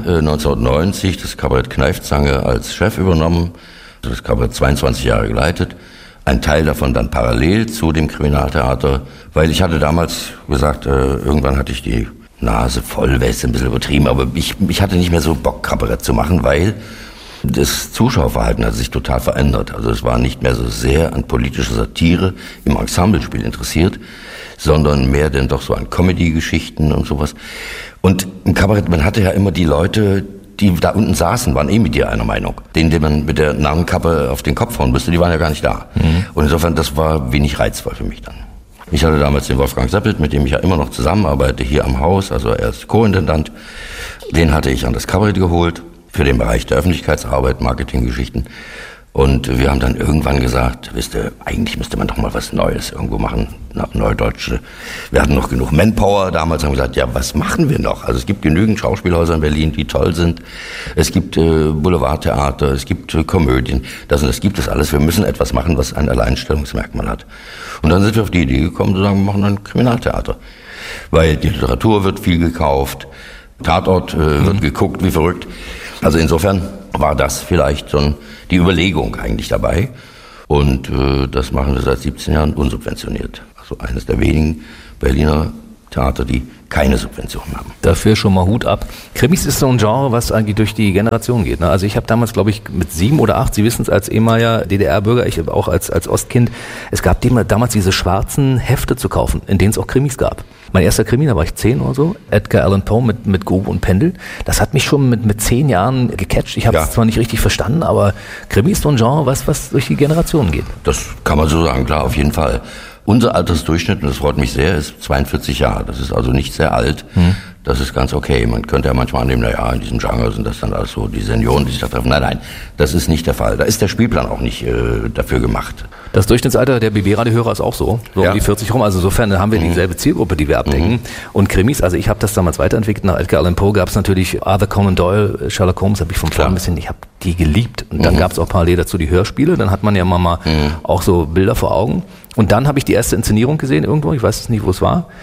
1990 das Kabarett Kneifzange als Chef übernommen. Also das Kabarett 22 Jahre geleitet. Ein Teil davon dann parallel zu dem Kriminaltheater, weil ich hatte damals gesagt, irgendwann hatte ich die Nase voll, wäre jetzt ein bisschen übertrieben, aber ich hatte nicht mehr so Bock, Kabarett zu machen, weil das Zuschauerverhalten hat sich total verändert. Also es war nicht mehr so sehr an politischer Satire im Ensemblespiel interessiert, sondern mehr denn doch so an Comedy-Geschichten und sowas. Und im Kabarett, man hatte ja immer die Leute, die da unten saßen, waren mit dir einer Meinung. Denen man mit der Narrenkappe auf den Kopf hauen müsste, die waren ja gar nicht da. Und insofern, das war wenig reizvoll für mich dann. Ich hatte damals den Wolfgang Seppelt, mit dem ich ja immer noch zusammenarbeite, hier am Haus, also er ist Co-Intendant. Den hatte ich an das Kabarett geholt, für den Bereich der Öffentlichkeitsarbeit, Marketinggeschichten. Und wir haben dann irgendwann gesagt, wisst ihr, eigentlich müsste man doch mal was Neues irgendwo machen, nach Neudeutsche. Wir hatten noch genug Manpower. Damals haben wir gesagt, ja, was machen wir noch? Also es gibt genügend Schauspielhäuser in Berlin, die toll sind. Es gibt Boulevardtheater, es gibt Komödien. Das und das gibt es alles. Wir müssen etwas machen, was ein Alleinstellungsmerkmal hat. Und dann sind wir auf die Idee gekommen, zu sagen, wir machen ein Kriminaltheater. Weil die Literatur wird viel gekauft, Tatort wird geguckt, wie verrückt. Also insofern war das vielleicht so die Überlegung eigentlich dabei. Und das machen wir seit 17 Jahren unsubventioniert. Also eines der wenigen Berliner Theater, die keine Subventionen haben. Dafür schon mal Hut ab. Krimis ist so ein Genre, was eigentlich durch die Generation geht. Ne? Also ich habe damals, glaube ich, mit 7 oder 8, Sie wissen es, als ehemaliger DDR-Bürger, ich auch als Ostkind, es gab damals diese schwarzen Hefte zu kaufen, in denen es auch Krimis gab. Mein erster Krimi, da war ich 10 oder so, Edgar Allan Poe mit Grube und Pendel. Das hat mich schon mit 10 Jahren gecatcht. Ich habe es zwar nicht richtig verstanden, aber Krimi ist so ein Genre, was durch die Generationen geht. Das kann man so sagen, klar, auf jeden Fall. Unser Altersdurchschnitt, und das freut mich sehr, ist 42 Jahre. Das ist also nicht sehr alt. Das ist ganz okay. Man könnte ja manchmal annehmen, in diesem Genre sind das dann alles so die Senioren, die sich da treffen. Nein, das ist nicht der Fall. Da ist der Spielplan auch nicht dafür gemacht. Das Durchschnittsalter der BB-Radio-Hörer ist auch so um die 40 rum. Also insofern haben wir dieselbe Zielgruppe, die wir abdecken. Und Krimis, also ich habe das damals weiterentwickelt. Nach Edgar Allan Poe gab es natürlich Arthur Conan Doyle, Sherlock Holmes, habe ich vom Vorn ein bisschen, ich habe die geliebt. Und dann gab es auch parallel dazu die Hörspiele. Dann hat man ja mal auch so Bilder vor Augen. Und dann habe ich die erste Inszenierung gesehen irgendwo, ich weiß nicht, wo es war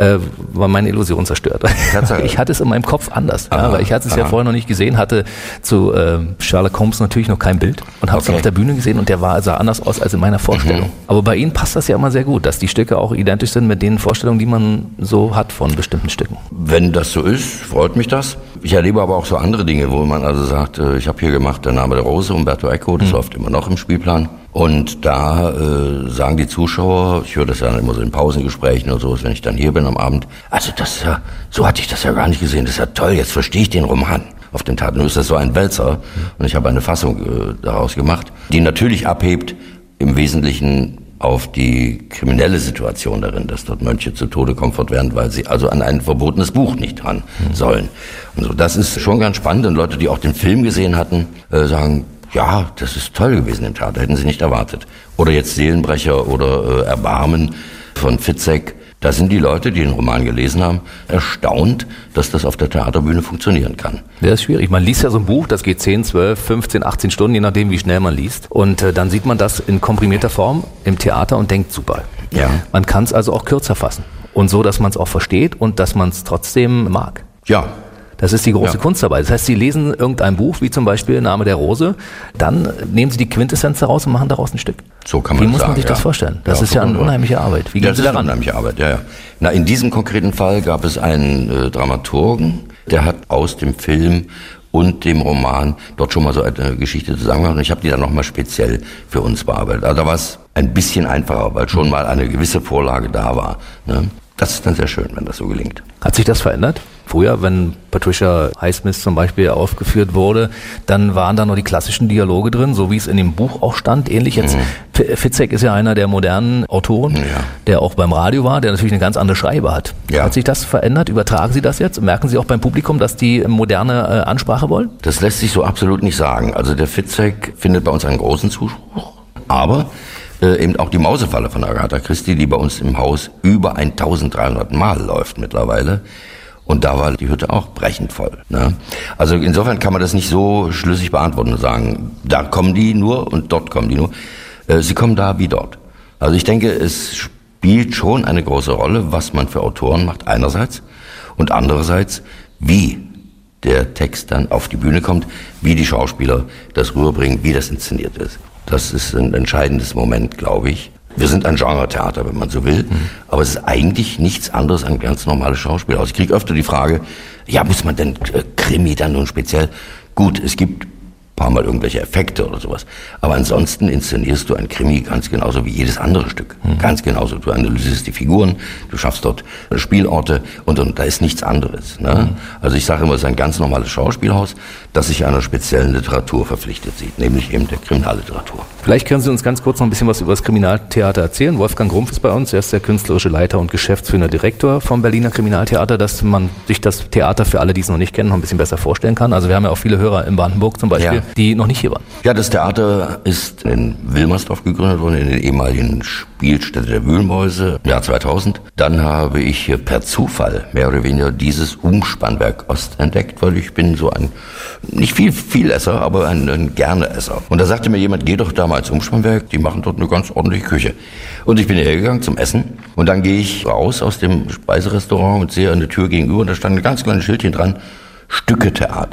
meine Illusion zerstört. Ich hatte es in meinem Kopf anders, weil ich hatte es ja vorher noch nicht gesehen, hatte zu Sherlock Holmes natürlich noch kein Bild und habe es auf der Bühne gesehen und der sah anders aus als in meiner Vorstellung. Aber bei Ihnen passt das ja immer sehr gut, dass die Stücke auch identisch sind mit den Vorstellungen, die man so hat von bestimmten Stücken. Wenn das so ist, freut mich das. Ich erlebe aber auch so andere Dinge, wo man also sagt, ich habe hier gemacht Der Name der Rose, Umberto Eco, das läuft immer noch im Spielplan. Und da sagen die Zuschauer, ich höre das ja immer so in Pausengesprächen oder so, wenn ich dann hier bin am Abend, also das ja, so hatte ich das ja gar nicht gesehen, das ist ja toll, jetzt verstehe ich den Roman. Auf dem Theater ist das so ein Wälzer und ich habe eine Fassung daraus gemacht, die natürlich abhebt im Wesentlichen auf die kriminelle Situation darin, dass dort Mönche zu Tode kommen fortwährend, weil sie also an ein verbotenes Buch nicht dran sollen. Und so, das ist schon ganz spannend und Leute, die auch den Film gesehen hatten, sagen, ja, das ist toll gewesen im Theater, hätten sie nicht erwartet. Oder jetzt Seelenbrecher oder Erbarmen von Fitzek. Da sind die Leute, die den Roman gelesen haben, erstaunt, dass das auf der Theaterbühne funktionieren kann. Das ist schwierig. Man liest ja so ein Buch, das geht 10, 12, 15, 18 Stunden, je nachdem, wie schnell man liest. Und dann sieht man das in komprimierter Form im Theater und denkt, super. Ja. Man kann es also auch kürzer fassen. Und so, dass man es auch versteht und dass man es trotzdem mag. Ja. Das ist die große Kunst dabei. Das heißt, Sie lesen irgendein Buch, wie zum Beispiel Name der Rose, dann nehmen Sie die Quintessenz daraus und machen daraus ein Stück. So kann man Wie muss sagen, man sich das vorstellen? Das ist ja eine unheimliche Arbeit. Wie gehen Sie daran? Das ist eine unheimliche Arbeit, ja. Na, in diesem konkreten Fall gab es einen Dramaturgen, der hat aus dem Film und dem Roman dort schon mal so eine Geschichte zusammengemacht. Und ich habe die dann nochmal speziell für uns bearbeitet. Also da war es ein bisschen einfacher, weil schon mal eine gewisse Vorlage da war. Ne? Das ist dann sehr schön, wenn das so gelingt. Hat sich das verändert? Früher, wenn Patricia Highsmith zum Beispiel aufgeführt wurde, dann waren da noch die klassischen Dialoge drin, so wie es in dem Buch auch stand. Ähnlich jetzt, Fitzek ist ja einer der modernen Autoren, der auch beim Radio war, der natürlich eine ganz andere Schreibe hat. Ja. Hat sich das verändert? Übertragen Sie das jetzt? Merken Sie auch beim Publikum, dass die moderne Ansprache wollen? Das lässt sich so absolut nicht sagen. Also der Fitzek findet bei uns einen großen Zuspruch, aber eben auch die Mausefalle von Agatha Christie, die bei uns im Haus über 1300 Mal läuft mittlerweile. Und da war die Hütte auch brechend voll. Ne? Also insofern kann man das nicht so schlüssig beantworten und sagen, da kommen die nur und dort kommen die nur. Sie kommen da wie dort. Also ich denke, es spielt schon eine große Rolle, was man für Autoren macht einerseits und andererseits, wie der Text dann auf die Bühne kommt, wie die Schauspieler das rüberbringen, wie das inszeniert ist. Das ist ein entscheidendes Moment, glaube ich. Wir sind ein Genre-Theater, wenn man so will, aber es ist eigentlich nichts anderes als ein ganz normales Schauspiel. Also ich kriege öfter die Frage, ja, muss man denn Krimi dann nun speziell? Gut, es gibt ein paar Mal irgendwelche Effekte oder sowas, aber ansonsten inszenierst du ein Krimi ganz genauso wie jedes andere Stück. Ganz genauso. Du analysierst die Figuren, du schaffst dort Spielorte und da ist nichts anderes. Ne? Also ich sage immer, es ist ein ganz normales Schauspielhaus, das sich einer speziellen Literatur verpflichtet sieht, nämlich eben der Kriminalliteratur. Vielleicht können Sie uns ganz kurz noch ein bisschen was über das Kriminaltheater erzählen. Wolfgang Grumpf ist bei uns, er ist der künstlerische Leiter und geschäftsführender Direktor vom Berliner Kriminaltheater, dass man sich das Theater für alle, die es noch nicht kennen, noch ein bisschen besser vorstellen kann. Also wir haben ja auch viele Hörer in Brandenburg zum Beispiel, die noch nicht hier waren. Ja, das Theater ist in Wilmersdorf gegründet worden, in der ehemaligen Spielstätte der Wühlmäuse im Jahr 2000. Dann habe ich hier per Zufall mehr oder weniger dieses Umspannwerk Ost entdeckt, weil ich bin so ein, nicht Vielesser, aber ein Gerne-Esser. Und da sagte mir jemand, geh doch da mal ins Umspannwerk, die machen dort eine ganz ordentliche Küche. Und ich bin hierher gegangen zum Essen und dann gehe ich raus aus dem Speiserestaurant und sehe an der Tür gegenüber, und da stand ein ganz kleines Schildchen dran, Stücketheater.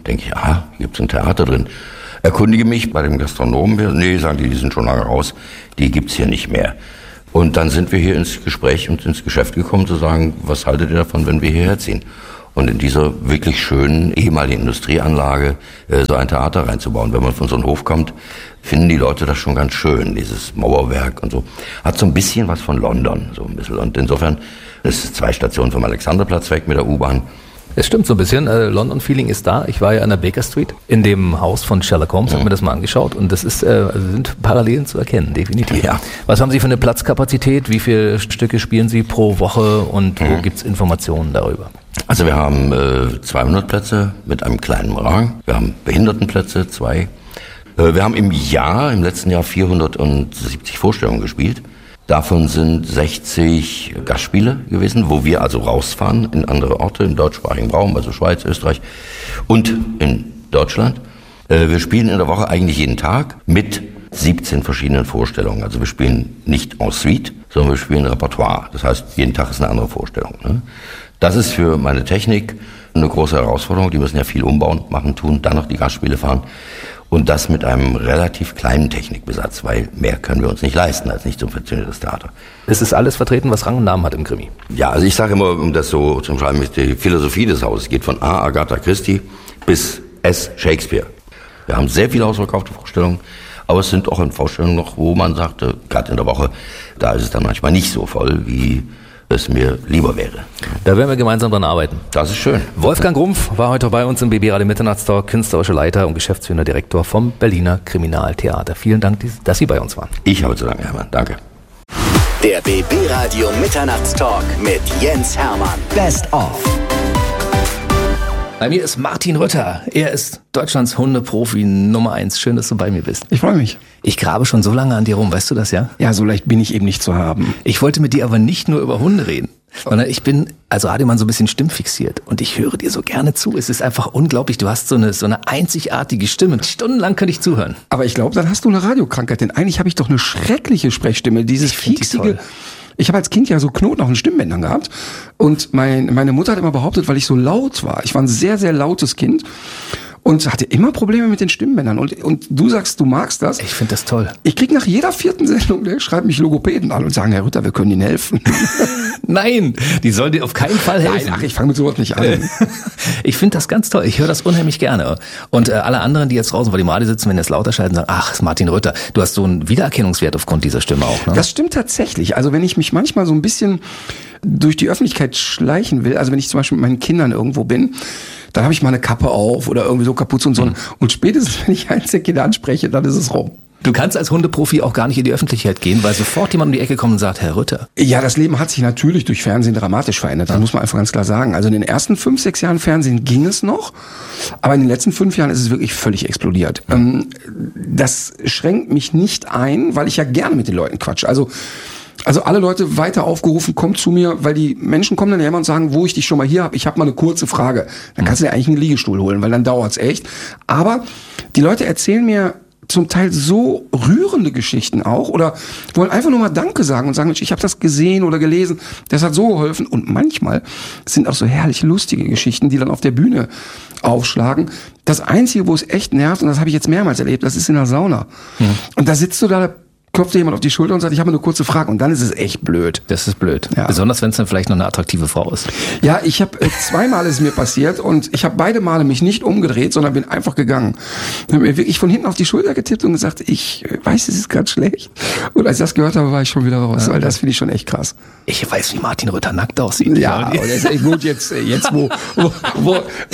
Denke ich, hier gibt's ein Theater drin. Erkundige mich bei dem Gastronomen. Nee, sagen die sind schon lange raus. Die gibt's hier nicht mehr. Und dann sind wir hier ins Gespräch und ins Geschäft gekommen, zu sagen, was haltet ihr davon, wenn wir hierher ziehen? Und in dieser wirklich schönen ehemaligen Industrieanlage so ein Theater reinzubauen. Wenn man von so einem Hof kommt, finden die Leute das schon ganz schön, dieses Mauerwerk und so. Hat so ein bisschen was von London, so ein bisschen. Und insofern ist 2 Stationen vom Alexanderplatz weg mit der U-Bahn. Es stimmt so ein bisschen, London-Feeling ist da. Ich war ja an der Baker Street, in dem Haus von Sherlock Holmes, habe mir das mal angeschaut und das ist, sind Parallelen zu erkennen, definitiv. Ja. Was haben Sie für eine Platzkapazität? Wie viele Stücke spielen Sie pro Woche und wo gibt's Informationen darüber? Also wir haben 200 Plätze mit einem kleinen Rang. Wir haben Behindertenplätze, 2. Wir haben im letzten Jahr 470 Vorstellungen gespielt. Davon sind 60 Gastspiele gewesen, wo wir also rausfahren in andere Orte im deutschsprachigen Raum, also Schweiz, Österreich und in Deutschland. Wir spielen in der Woche eigentlich jeden Tag mit 17 verschiedenen Vorstellungen. Also wir spielen nicht en suite, sondern wir spielen Repertoire. Das heißt, jeden Tag ist eine andere Vorstellung. Ne? Das ist für meine Technik eine große Herausforderung. Die müssen ja viel umbauen, machen, tun, dann noch die Gastspiele fahren. Und das mit einem relativ kleinen Technikbesatz, weil mehr können wir uns nicht leisten als nicht subventioniertes Theater. Es ist alles vertreten, was Rang und Namen hat im Krimi. Ja, also ich sage immer, um das so zu schreiben, ist die Philosophie des Hauses geht von A. Agatha Christie bis S. Shakespeare. Wir haben sehr viele ausverkaufte Vorstellungen, aber es sind auch in Vorstellungen noch, wo man sagte, gerade in der Woche, da ist es dann manchmal nicht so voll, wie es mir lieber wäre. Da werden wir gemeinsam dran arbeiten. Das ist schön. Wolfgang Grumpf war heute bei uns im BB Radio Mitternachtstalk, künstlerischer Leiter und geschäftsführender Direktor vom Berliner Kriminaltheater. Vielen Dank, dass Sie bei uns waren. Ich habe zu danken, Hermann. Danke. Der BB Radio Mitternachtstalk mit Jens Hermann. Best of. Bei mir ist Martin Rütter. Er ist Deutschlands Hundeprofi Nummer 1. Schön, dass du bei mir bist. Ich freue mich. Ich grabe schon so lange an dir rum, weißt du das, ja? Ja, so leicht bin ich eben nicht zu haben. Ich wollte mit dir aber nicht nur über Hunde reden, sondern ich bin also Ademann so ein bisschen stimmfixiert und ich höre dir so gerne zu. Es ist einfach unglaublich. Du hast so eine einzigartige Stimme. Stundenlang könnte ich zuhören. Aber ich glaube, dann hast du eine Radiokrankheit, denn eigentlich habe ich doch eine schreckliche Sprechstimme. Dieses fieksige. Ich habe als Kind ja so Knoten auf den Stimmbändern gehabt und meine Mutter hat immer behauptet, weil ich so laut war. Ich war ein sehr, sehr lautes Kind und hatte immer Probleme mit den Stimmbändern. Und du sagst, du magst das. Ich finde das toll. Ich krieg nach jeder 4. Sendung, schreiben mich Logopäden an und sagen, Herr Rütter, wir können Ihnen helfen. Nein, die sollen dir auf keinen Fall helfen. Nein, ich fange mit sowas nicht an. Ich finde das ganz toll. Ich höre das unheimlich gerne. Und alle anderen, die jetzt draußen vor dem Radio sitzen, wenn die es lauter schalten, sagen, ach, ist Martin Rütter. Du hast so einen Wiedererkennungswert aufgrund dieser Stimme auch. Ne? Das stimmt tatsächlich. Also wenn ich mich manchmal so ein bisschen durch die Öffentlichkeit schleichen will, also wenn ich zum Beispiel mit meinen Kindern irgendwo bin, dann habe ich mal eine Kappe auf oder irgendwie so Kapuze und so. Und spätestens, wenn ich eins der Kinder anspreche, dann ist es rum. Du kannst als Hundeprofi auch gar nicht in die Öffentlichkeit gehen, weil sofort jemand um die Ecke kommt und sagt, Herr Rütter. Ja, das Leben hat sich natürlich durch Fernsehen dramatisch verändert. Das muss man einfach ganz klar sagen. Also in den ersten 5, 6 Jahren Fernsehen ging es noch, aber in den letzten 5 Jahren ist es wirklich völlig explodiert. Das schränkt mich nicht ein, weil ich ja gerne mit den Leuten quatsche. Also alle Leute weiter aufgerufen, kommt zu mir, weil die Menschen kommen dann ja immer und sagen, wo ich dich schon mal hier habe, ich habe mal eine kurze Frage. Dann kannst du dir eigentlich einen Liegestuhl holen, weil dann dauert's echt. Aber die Leute erzählen mir zum Teil so rührende Geschichten auch oder wollen einfach nur mal Danke sagen und sagen, Mensch, ich habe das gesehen oder gelesen, das hat so geholfen. Und manchmal sind auch so herrlich lustige Geschichten, die dann auf der Bühne aufschlagen. Das Einzige, wo es echt nervt, und das habe ich jetzt mehrmals erlebt, das ist in der Sauna. Ja. Und da sitzt du da klopft dir jemand auf die Schulter und sagt, ich habe eine kurze Frage. Und dann ist es echt blöd. Das ist blöd. Ja. Besonders, wenn es dann vielleicht noch eine attraktive Frau ist. Ja, ich habe 2-mal ist es mir passiert und ich habe beide Male mich nicht umgedreht, sondern bin einfach gegangen. Ich habe mir wirklich von hinten auf die Schulter getippt und gesagt, ich weiß, es ist ganz schlecht. Und als ich das gehört habe, war ich schon wieder raus, weil das finde ich schon echt krass. Ich weiß, wie Martin Rütter nackt aussieht. Ja, aber das ist echt gut jetzt wo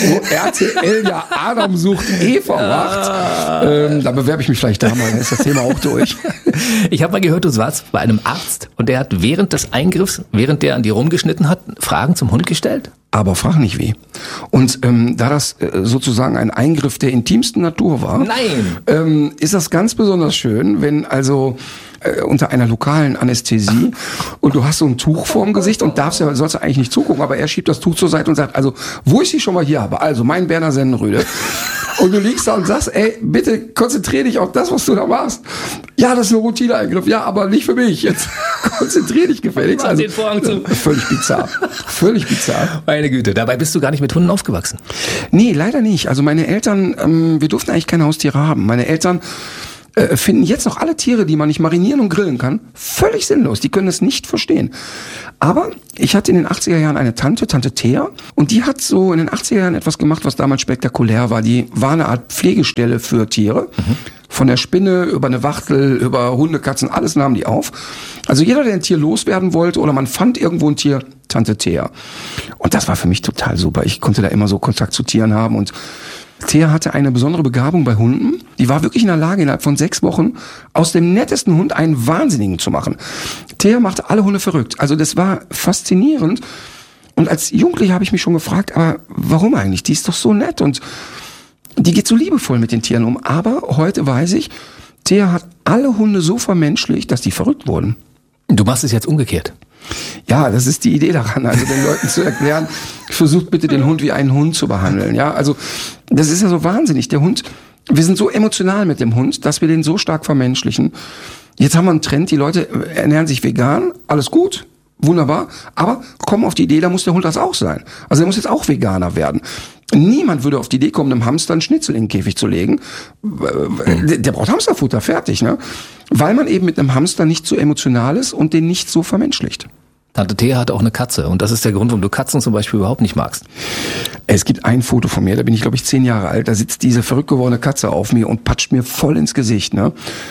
RTL ja Adam sucht Eva macht. Da bewerbe ich mich vielleicht da mal, dann ist das Thema auch durch. Ich habe mal gehört, du warst bei einem Arzt und der hat während des Eingriffs, während der an dir rumgeschnitten hat, Fragen zum Hund gestellt? Aber frag nicht wie. Und da das sozusagen ein Eingriff der intimsten Natur war, Nein. Ist das ganz besonders schön, wenn also unter einer lokalen Anästhesie und du hast so ein Tuch vorm Gesicht und sollst du eigentlich nicht zugucken, aber er schiebt das Tuch zur Seite und sagt, also, wo ich sie schon mal hier habe, also mein Berner Sennenrüde. Und du liegst da und sagst, ey, bitte konzentrier dich auf das, was du da machst. Ja, das ist ein Routineeingriff. Ja, aber nicht für mich. Jetzt konzentrier dich gefälligst. Mach den Vorhang zu. Völlig bizarr. Völlig bizarr. Meine Güte, dabei bist du gar nicht mit Hunden aufgewachsen. Nee, leider nicht. Also meine Eltern, wir durften eigentlich keine Haustiere haben. Meine Eltern finden jetzt noch alle Tiere, die man nicht marinieren und grillen kann, völlig sinnlos. Die können es nicht verstehen. Aber ich hatte in den 80er Jahren eine Tante Thea, und die hat so in den 80er Jahren etwas gemacht, was damals spektakulär war. Die war eine Art Pflegestelle für Tiere. Von der Spinne über eine Wachtel, über Hunde, Katzen, alles nahmen die auf. Also jeder, der ein Tier loswerden wollte oder man fand irgendwo ein Tier, Tante Thea. Und das war für mich total super. Ich konnte da immer so Kontakt zu Tieren haben, und Thea hatte eine besondere Begabung bei Hunden. Die war wirklich in der Lage, innerhalb von 6 Wochen aus dem nettesten Hund einen Wahnsinnigen zu machen. Thea machte alle Hunde verrückt. Also das war faszinierend. Und als Jugendlicher habe ich mich schon gefragt, aber warum eigentlich? Die ist doch so nett und die geht so liebevoll mit den Tieren um. Aber heute weiß ich, Thea hat alle Hunde so vermenschlicht, dass die verrückt wurden. Du machst es jetzt umgekehrt. Ja, das ist die Idee daran, also den Leuten zu erklären, versucht bitte den Hund wie einen Hund zu behandeln. Ja, also das ist ja so wahnsinnig. Der Hund, wir sind so emotional mit dem Hund, dass wir den so stark vermenschlichen. Jetzt haben wir einen Trend, die Leute ernähren sich vegan, alles gut, wunderbar, aber kommen auf die Idee, da muss der Hund das auch sein. Also er muss jetzt auch Veganer werden. Niemand würde auf die Idee kommen, einem Hamster einen Schnitzel in den Käfig zu legen. Der braucht Hamsterfutter, fertig, ne? Weil man eben mit einem Hamster nicht so emotional ist und den nicht so vermenschlicht. Tante Thea hat auch eine Katze, und das ist der Grund, warum du Katzen zum Beispiel überhaupt nicht magst. Es gibt ein Foto von mir, da bin ich, glaube ich, 10 Jahre alt, da sitzt diese verrückt gewordene Katze auf mir und patscht mir voll ins Gesicht, ne?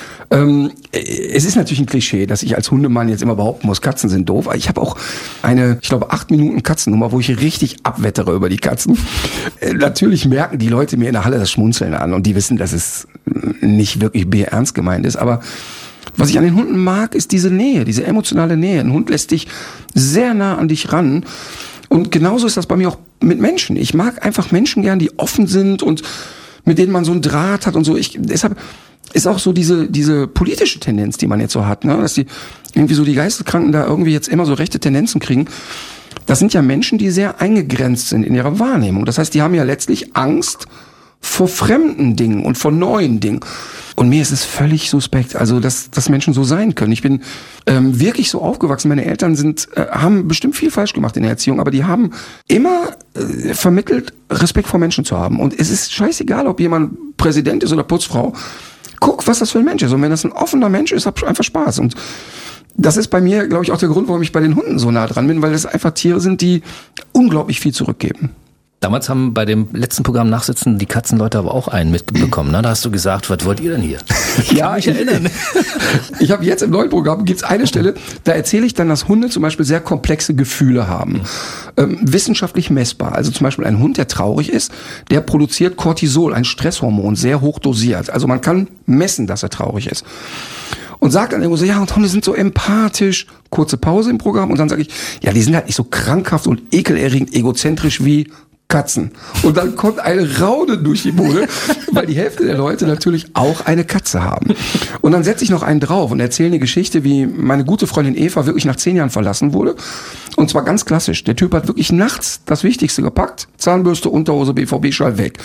Es ist natürlich ein Klischee, dass ich als Hundemann jetzt immer behaupten muss, Katzen sind doof. Ich habe auch eine, ich glaube, 8 Minuten Katzennummer, wo ich richtig abwettere über die Katzen. Natürlich merken die Leute mir in der Halle das Schmunzeln an, und die wissen, dass es nicht wirklich ernst gemeint ist. Aber was ich an den Hunden mag, ist diese Nähe, diese emotionale Nähe. Ein Hund lässt dich sehr nah an dich ran. Und genauso ist das bei mir auch mit Menschen. Ich mag einfach Menschen gern, die offen sind und mit denen man so einen Draht hat und so. Deshalb ist auch so diese politische Tendenz, die man jetzt so hat, ne? Dass die irgendwie so die Geisteskranken da irgendwie jetzt immer so rechte Tendenzen kriegen. Das sind ja Menschen, die sehr eingegrenzt sind in ihrer Wahrnehmung. Das heißt, die haben ja letztlich Angst vor fremden Dingen und vor neuen Dingen. Und mir ist es völlig suspekt, also dass Menschen so sein können. Ich bin wirklich so aufgewachsen. Meine Eltern haben bestimmt viel falsch gemacht in der Erziehung, aber die haben immer vermittelt, Respekt vor Menschen zu haben. Und es ist scheißegal, ob jemand Präsident ist oder Putzfrau. Guck, was das für ein Mensch ist. Und wenn das ein offener Mensch ist, hab einfach Spaß. Und das ist bei mir, glaube ich, auch der Grund, warum ich bei den Hunden so nah dran bin, weil das einfach Tiere sind, die unglaublich viel zurückgeben. Damals haben bei dem letzten Programm Nachsitzen die Katzenleute aber auch einen mitbekommen. Ne? Da hast du gesagt, was wollt ihr denn hier? Ich kann mich erinnern. Ich habe jetzt im neuen Programm, gibt's eine Stelle, da erzähle ich dann, dass Hunde zum Beispiel sehr komplexe Gefühle haben. Wissenschaftlich messbar. Also zum Beispiel ein Hund, der traurig ist, der produziert Cortisol, ein Stresshormon, sehr hoch dosiert. Also man kann messen, dass er traurig ist. Und sagt dann irgendwo so, ja, und Hunde sind so empathisch. Kurze Pause im Programm und dann sage ich, ja, die sind halt nicht so krankhaft und ekelerregend egozentrisch wie Katzen. Und dann kommt eine Raunen durch die Bude, weil die Hälfte der Leute natürlich auch eine Katze haben. Und dann setze ich noch einen drauf und erzähle eine Geschichte, wie meine gute Freundin Eva wirklich nach 10 Jahren verlassen wurde. Und zwar ganz klassisch. Der Typ hat wirklich nachts das Wichtigste gepackt. Zahnbürste, Unterhose, BVB-Schall weg.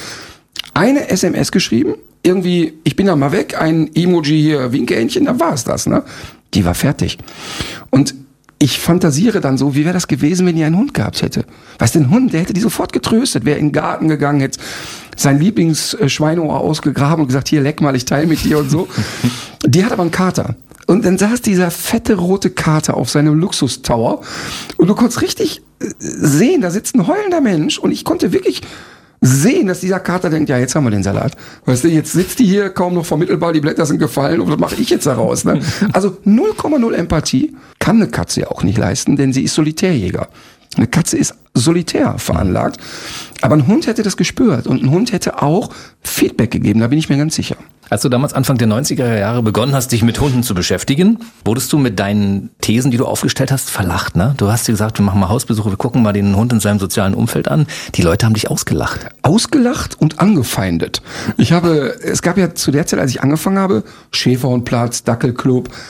Eine SMS geschrieben, irgendwie, ich bin da mal weg, ein Emoji hier, Winkeähnchen, dann war es das, ne? Die war fertig. Und ich fantasiere dann so, wie wäre das gewesen, wenn die einen Hund gehabt hätte? Weißt du, ein Hund, der hätte die sofort getröstet, wäre in den Garten gegangen, hätte sein Lieblingsschweinohr ausgegraben und gesagt, hier, leck mal, ich teile mit dir und so. Die hat aber einen Kater. Und dann saß dieser fette rote Kater auf seinem Luxustower und du konntest richtig sehen, da sitzt ein heulender Mensch und ich konnte wirklich sehen, dass dieser Kater denkt, ja, jetzt haben wir den Salat. Weißt du, jetzt sitzt die hier kaum noch vermittelbar, die Blätter sind gefallen und was mache ich jetzt daraus? Ne? Also 0,0 Empathie kann eine Katze ja auch nicht leisten, denn sie ist Solitärjäger. Eine Katze ist solitär veranlagt, aber ein Hund hätte das gespürt und ein Hund hätte auch Feedback gegeben, da bin ich mir ganz sicher. Als du damals Anfang der 90er Jahre begonnen hast, dich mit Hunden zu beschäftigen, wurdest du mit deinen Thesen, die du aufgestellt hast, verlacht, ne? Du hast dir gesagt, wir machen mal Hausbesuche, wir gucken mal den Hund in seinem sozialen Umfeld an. Die Leute haben dich ausgelacht. Ausgelacht und angefeindet. Es gab ja zu der Zeit, als ich angefangen habe, Schäferhundplatz, Dackelclub.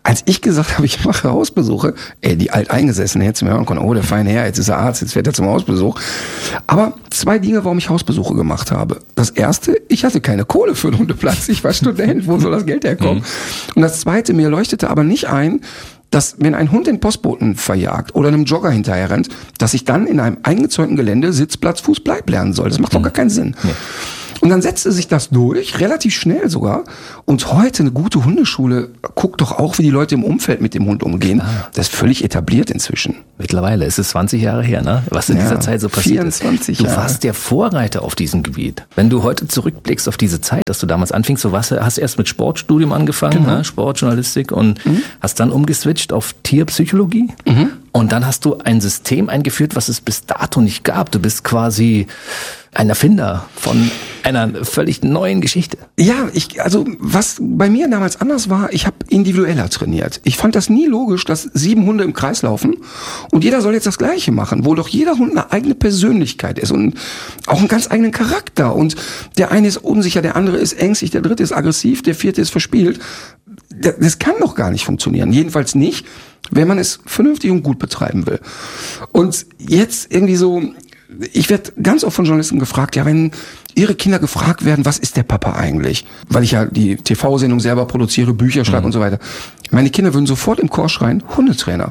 Als ich gesagt habe, ich mache Hausbesuche, die Alteingesessene hätte mir hören können, der feine Herr, jetzt ist er Arzt, jetzt fährt er zum Hausbesuch. Aber 2 Dinge, warum ich Hausbesuche gemacht habe. Das erste, ich hatte keine Kohle für einen Hundeplatz, ich war Student, wo soll das Geld herkommen? Und das zweite, mir leuchtete aber nicht ein, dass wenn ein Hund den Postboten verjagt oder einem Jogger hinterher rennt, dass ich dann in einem eingezäunten Gelände Sitzplatz, Fuß, Bleib lernen soll. Das macht doch gar keinen Sinn. Nee. Und dann setzte sich das durch, relativ schnell sogar. Und heute eine gute Hundeschule guckt doch auch, wie die Leute im Umfeld mit dem Hund umgehen. Das ist völlig etabliert inzwischen. Mittlerweile ist es 20 Jahre her, ne? Was in dieser Zeit so passiert 24 ist. Du warst der Vorreiter auf diesem Gebiet. Wenn du heute zurückblickst auf diese Zeit, dass du damals anfingst, hast erst mit Sportstudium angefangen, ne? Sportjournalistik und hast dann umgeswitcht auf Tierpsychologie. Und dann hast du ein System eingeführt, was es bis dato nicht gab. Du bist quasi ein Erfinder von einer völlig neuen Geschichte. Ja, also was bei mir damals anders war, ich habe individueller trainiert. Ich fand das nie logisch, dass 7 Hunde im Kreis laufen und jeder soll jetzt das Gleiche machen, wo doch jeder Hund eine eigene Persönlichkeit ist und auch einen ganz eigenen Charakter. Und der eine ist unsicher, der andere ist ängstlich, der dritte ist aggressiv, der vierte ist verspielt. Das kann doch gar nicht funktionieren. Jedenfalls nicht, wenn man es vernünftig und gut betreiben will. Und jetzt irgendwie so, ich werde ganz oft von Journalisten gefragt, ja, wenn ihre Kinder gefragt werden, was ist der Papa eigentlich? Weil ich ja die TV-Sendung selber produziere, Bücher schreibe und so weiter. Meine Kinder würden sofort im Chor schreien, Hundetrainer.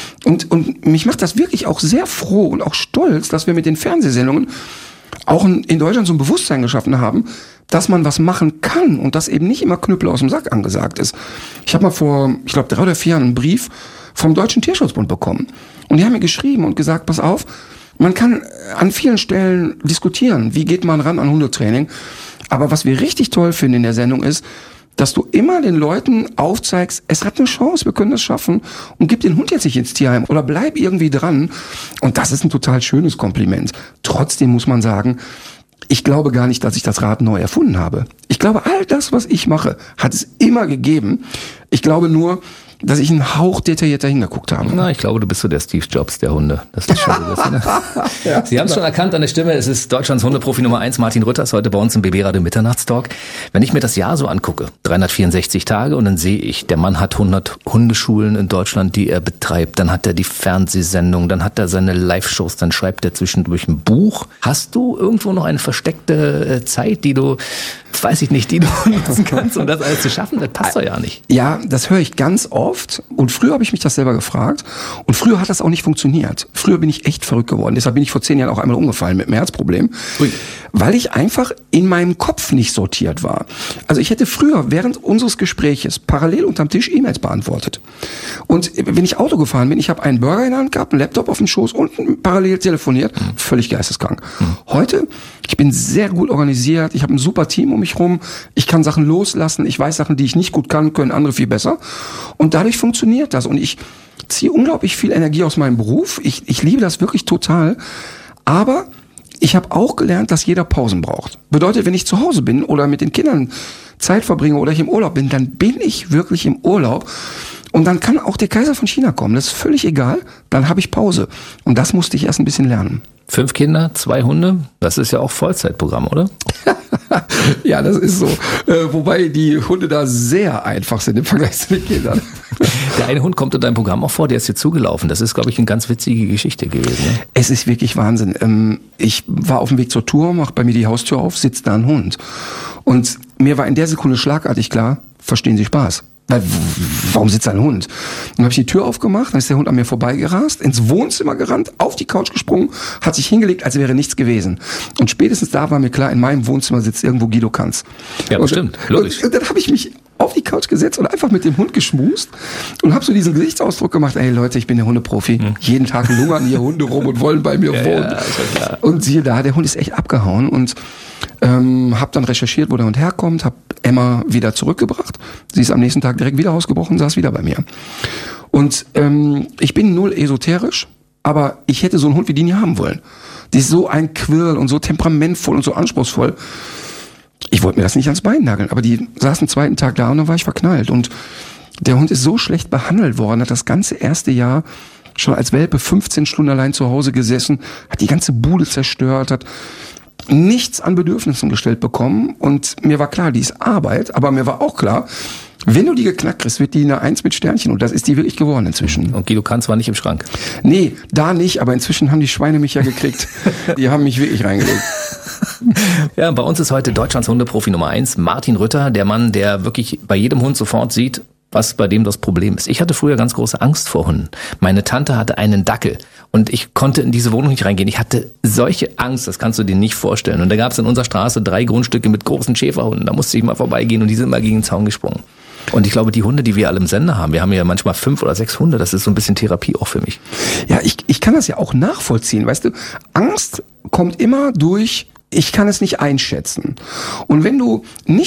Und mich macht das wirklich auch sehr froh und auch stolz, dass wir mit den Fernsehsendungen auch in Deutschland so ein Bewusstsein geschaffen haben, dass man was machen kann und dass eben nicht immer Knüppel aus dem Sack angesagt ist. Ich habe mal vor, 3 oder 4 Jahren einen Brief vom Deutschen Tierschutzbund bekommen. Und die haben mir geschrieben und gesagt, pass auf, man kann an vielen Stellen diskutieren, wie geht man ran an Hundetraining. Aber was wir richtig toll finden in der Sendung ist, dass du immer den Leuten aufzeigst, es hat eine Chance, wir können das schaffen und gib den Hund jetzt nicht ins Tierheim oder bleib irgendwie dran. Und das ist ein total schönes Kompliment. Trotzdem muss man sagen, ich glaube gar nicht, dass ich das Rad neu erfunden habe. Ich glaube, all das, was ich mache, hat es immer gegeben. Ich glaube nur, dass ich einen Hauch detaillierter hingeguckt habe. Na, ich glaube, du bist so der Steve Jobs der Hunde. Das ist schon so bisschen, ne? Ja, Sie haben es schon erkannt an der Stimme. Es ist Deutschlands Hundeprofi Nummer 1, Martin Rütters, heute bei uns im BB-Radio Mitternachtstalk. Wenn ich mir das Jahr so angucke, 364 Tage, und dann sehe ich, der Mann hat 100 Hundeschulen in Deutschland, die er betreibt. Dann hat er die Fernsehsendung, dann hat er seine Live-Shows, dann schreibt er zwischendurch ein Buch. Hast du irgendwo noch eine versteckte Zeit, die du nutzen kannst, um das alles zu schaffen? Das passt doch ja nicht. Ja, das höre ich ganz oft. Und früher habe ich mich das selber gefragt. Und früher hat das auch nicht funktioniert. Früher bin ich echt verrückt geworden. Deshalb bin ich vor 10 Jahren auch einmal umgefallen mit einem Herzproblem. Ui. Weil ich einfach in meinem Kopf nicht sortiert war. Also ich hätte früher während unseres Gespräches parallel unterm Tisch E-Mails beantwortet. Und wenn ich Auto gefahren bin, ich habe einen Burger in der Hand gehabt, einen Laptop auf dem Schoß und parallel telefoniert. Völlig geisteskrank. Heute, ich bin sehr gut organisiert. Ich habe ein super Team um mich rum. Ich kann Sachen loslassen. Ich weiß Sachen, die ich nicht gut kann, können andere viel besser. Und dadurch funktioniert das. Und ich ziehe unglaublich viel Energie aus meinem Beruf. Ich liebe das wirklich total. Aber ich habe auch gelernt, dass jeder Pausen braucht. Bedeutet, wenn ich zu Hause bin oder mit den Kindern Zeit verbringe oder ich im Urlaub bin, dann bin ich wirklich im Urlaub. Und dann kann auch der Kaiser von China kommen. Das ist völlig egal. Dann habe ich Pause. Und das musste ich erst ein bisschen lernen. 5 Kinder, 2 Hunde, das ist ja auch Vollzeitprogramm, oder? Ja, das ist so. Wobei die Hunde da sehr einfach sind im Vergleich zu den Kindern. Der eine Hund kommt in deinem Programm auch vor, der ist dir zugelaufen. Das ist, glaube ich, eine ganz witzige Geschichte gewesen. Ne? Es ist wirklich Wahnsinn. Ich war auf dem Weg zur Tour, mach bei mir die Haustür auf, sitzt da ein Hund. Und mir war in der Sekunde schlagartig klar, verstehen Sie Spaß? Weil, warum sitzt ein Hund? Dann habe ich die Tür aufgemacht, dann ist der Hund an mir vorbeigerast, ins Wohnzimmer gerannt, auf die Couch gesprungen, hat sich hingelegt, als wäre nichts gewesen. Und spätestens da war mir klar, in meinem Wohnzimmer sitzt irgendwo Guido Kanz. Ja, bestimmt, logisch. Und dann habe ich mich auf die Couch gesetzt und einfach mit dem Hund geschmust und habe so diesen Gesichtsausdruck gemacht, ey Leute, ich bin der Hundeprofi. Jeden Tag lungern hier Hunde rum und wollen bei mir wohnen. Ja, und siehe da, der Hund ist echt abgehauen und habe dann recherchiert, wo der Hund herkommt, habe Emma wieder zurückgebracht. Sie ist am nächsten Tag direkt wieder ausgebrochen, saß wieder bei mir. Und ich bin null esoterisch, aber ich hätte so einen Hund wie die nie haben wollen. Die ist so ein Quirl und so temperamentvoll und so anspruchsvoll. Ich wollte mir das nicht ans Bein nageln, aber die saß am zweiten Tag da und dann war ich verknallt. Und der Hund ist so schlecht behandelt worden, hat das ganze erste Jahr schon als Welpe 15 Stunden allein zu Hause gesessen, hat die ganze Bude zerstört, hat nichts an Bedürfnissen gestellt bekommen. Und mir war klar, die ist Arbeit, aber mir war auch klar, Wenn du die geknackt kriegst, wird die eine 1 mit Sternchen und das ist die wirklich geworden inzwischen. Und Guido Kanz war nicht im Schrank. Nee, da nicht, aber inzwischen haben die Schweine mich ja gekriegt. Die haben mich wirklich reingelegt. Ja, bei uns ist heute Deutschlands Hundeprofi Nummer 1, Martin Rütter, der Mann, der wirklich bei jedem Hund sofort sieht, was bei dem das Problem ist. Ich hatte früher ganz große Angst vor Hunden. Meine Tante hatte einen Dackel und ich konnte in diese Wohnung nicht reingehen. Ich hatte solche Angst, das kannst du dir nicht vorstellen. Und da gab es in unserer Straße 3 Grundstücke mit großen Schäferhunden. Da musste ich mal vorbeigehen und die sind mal gegen den Zaun gesprungen. Und ich glaube, die Hunde, die wir alle im Sender haben, wir haben ja manchmal 5 oder 6 Hunde, das ist so ein bisschen Therapie auch für mich. Ja, ich kann das ja auch nachvollziehen. Weißt du, Angst kommt immer durch, ich kann es nicht einschätzen. Und wenn du nicht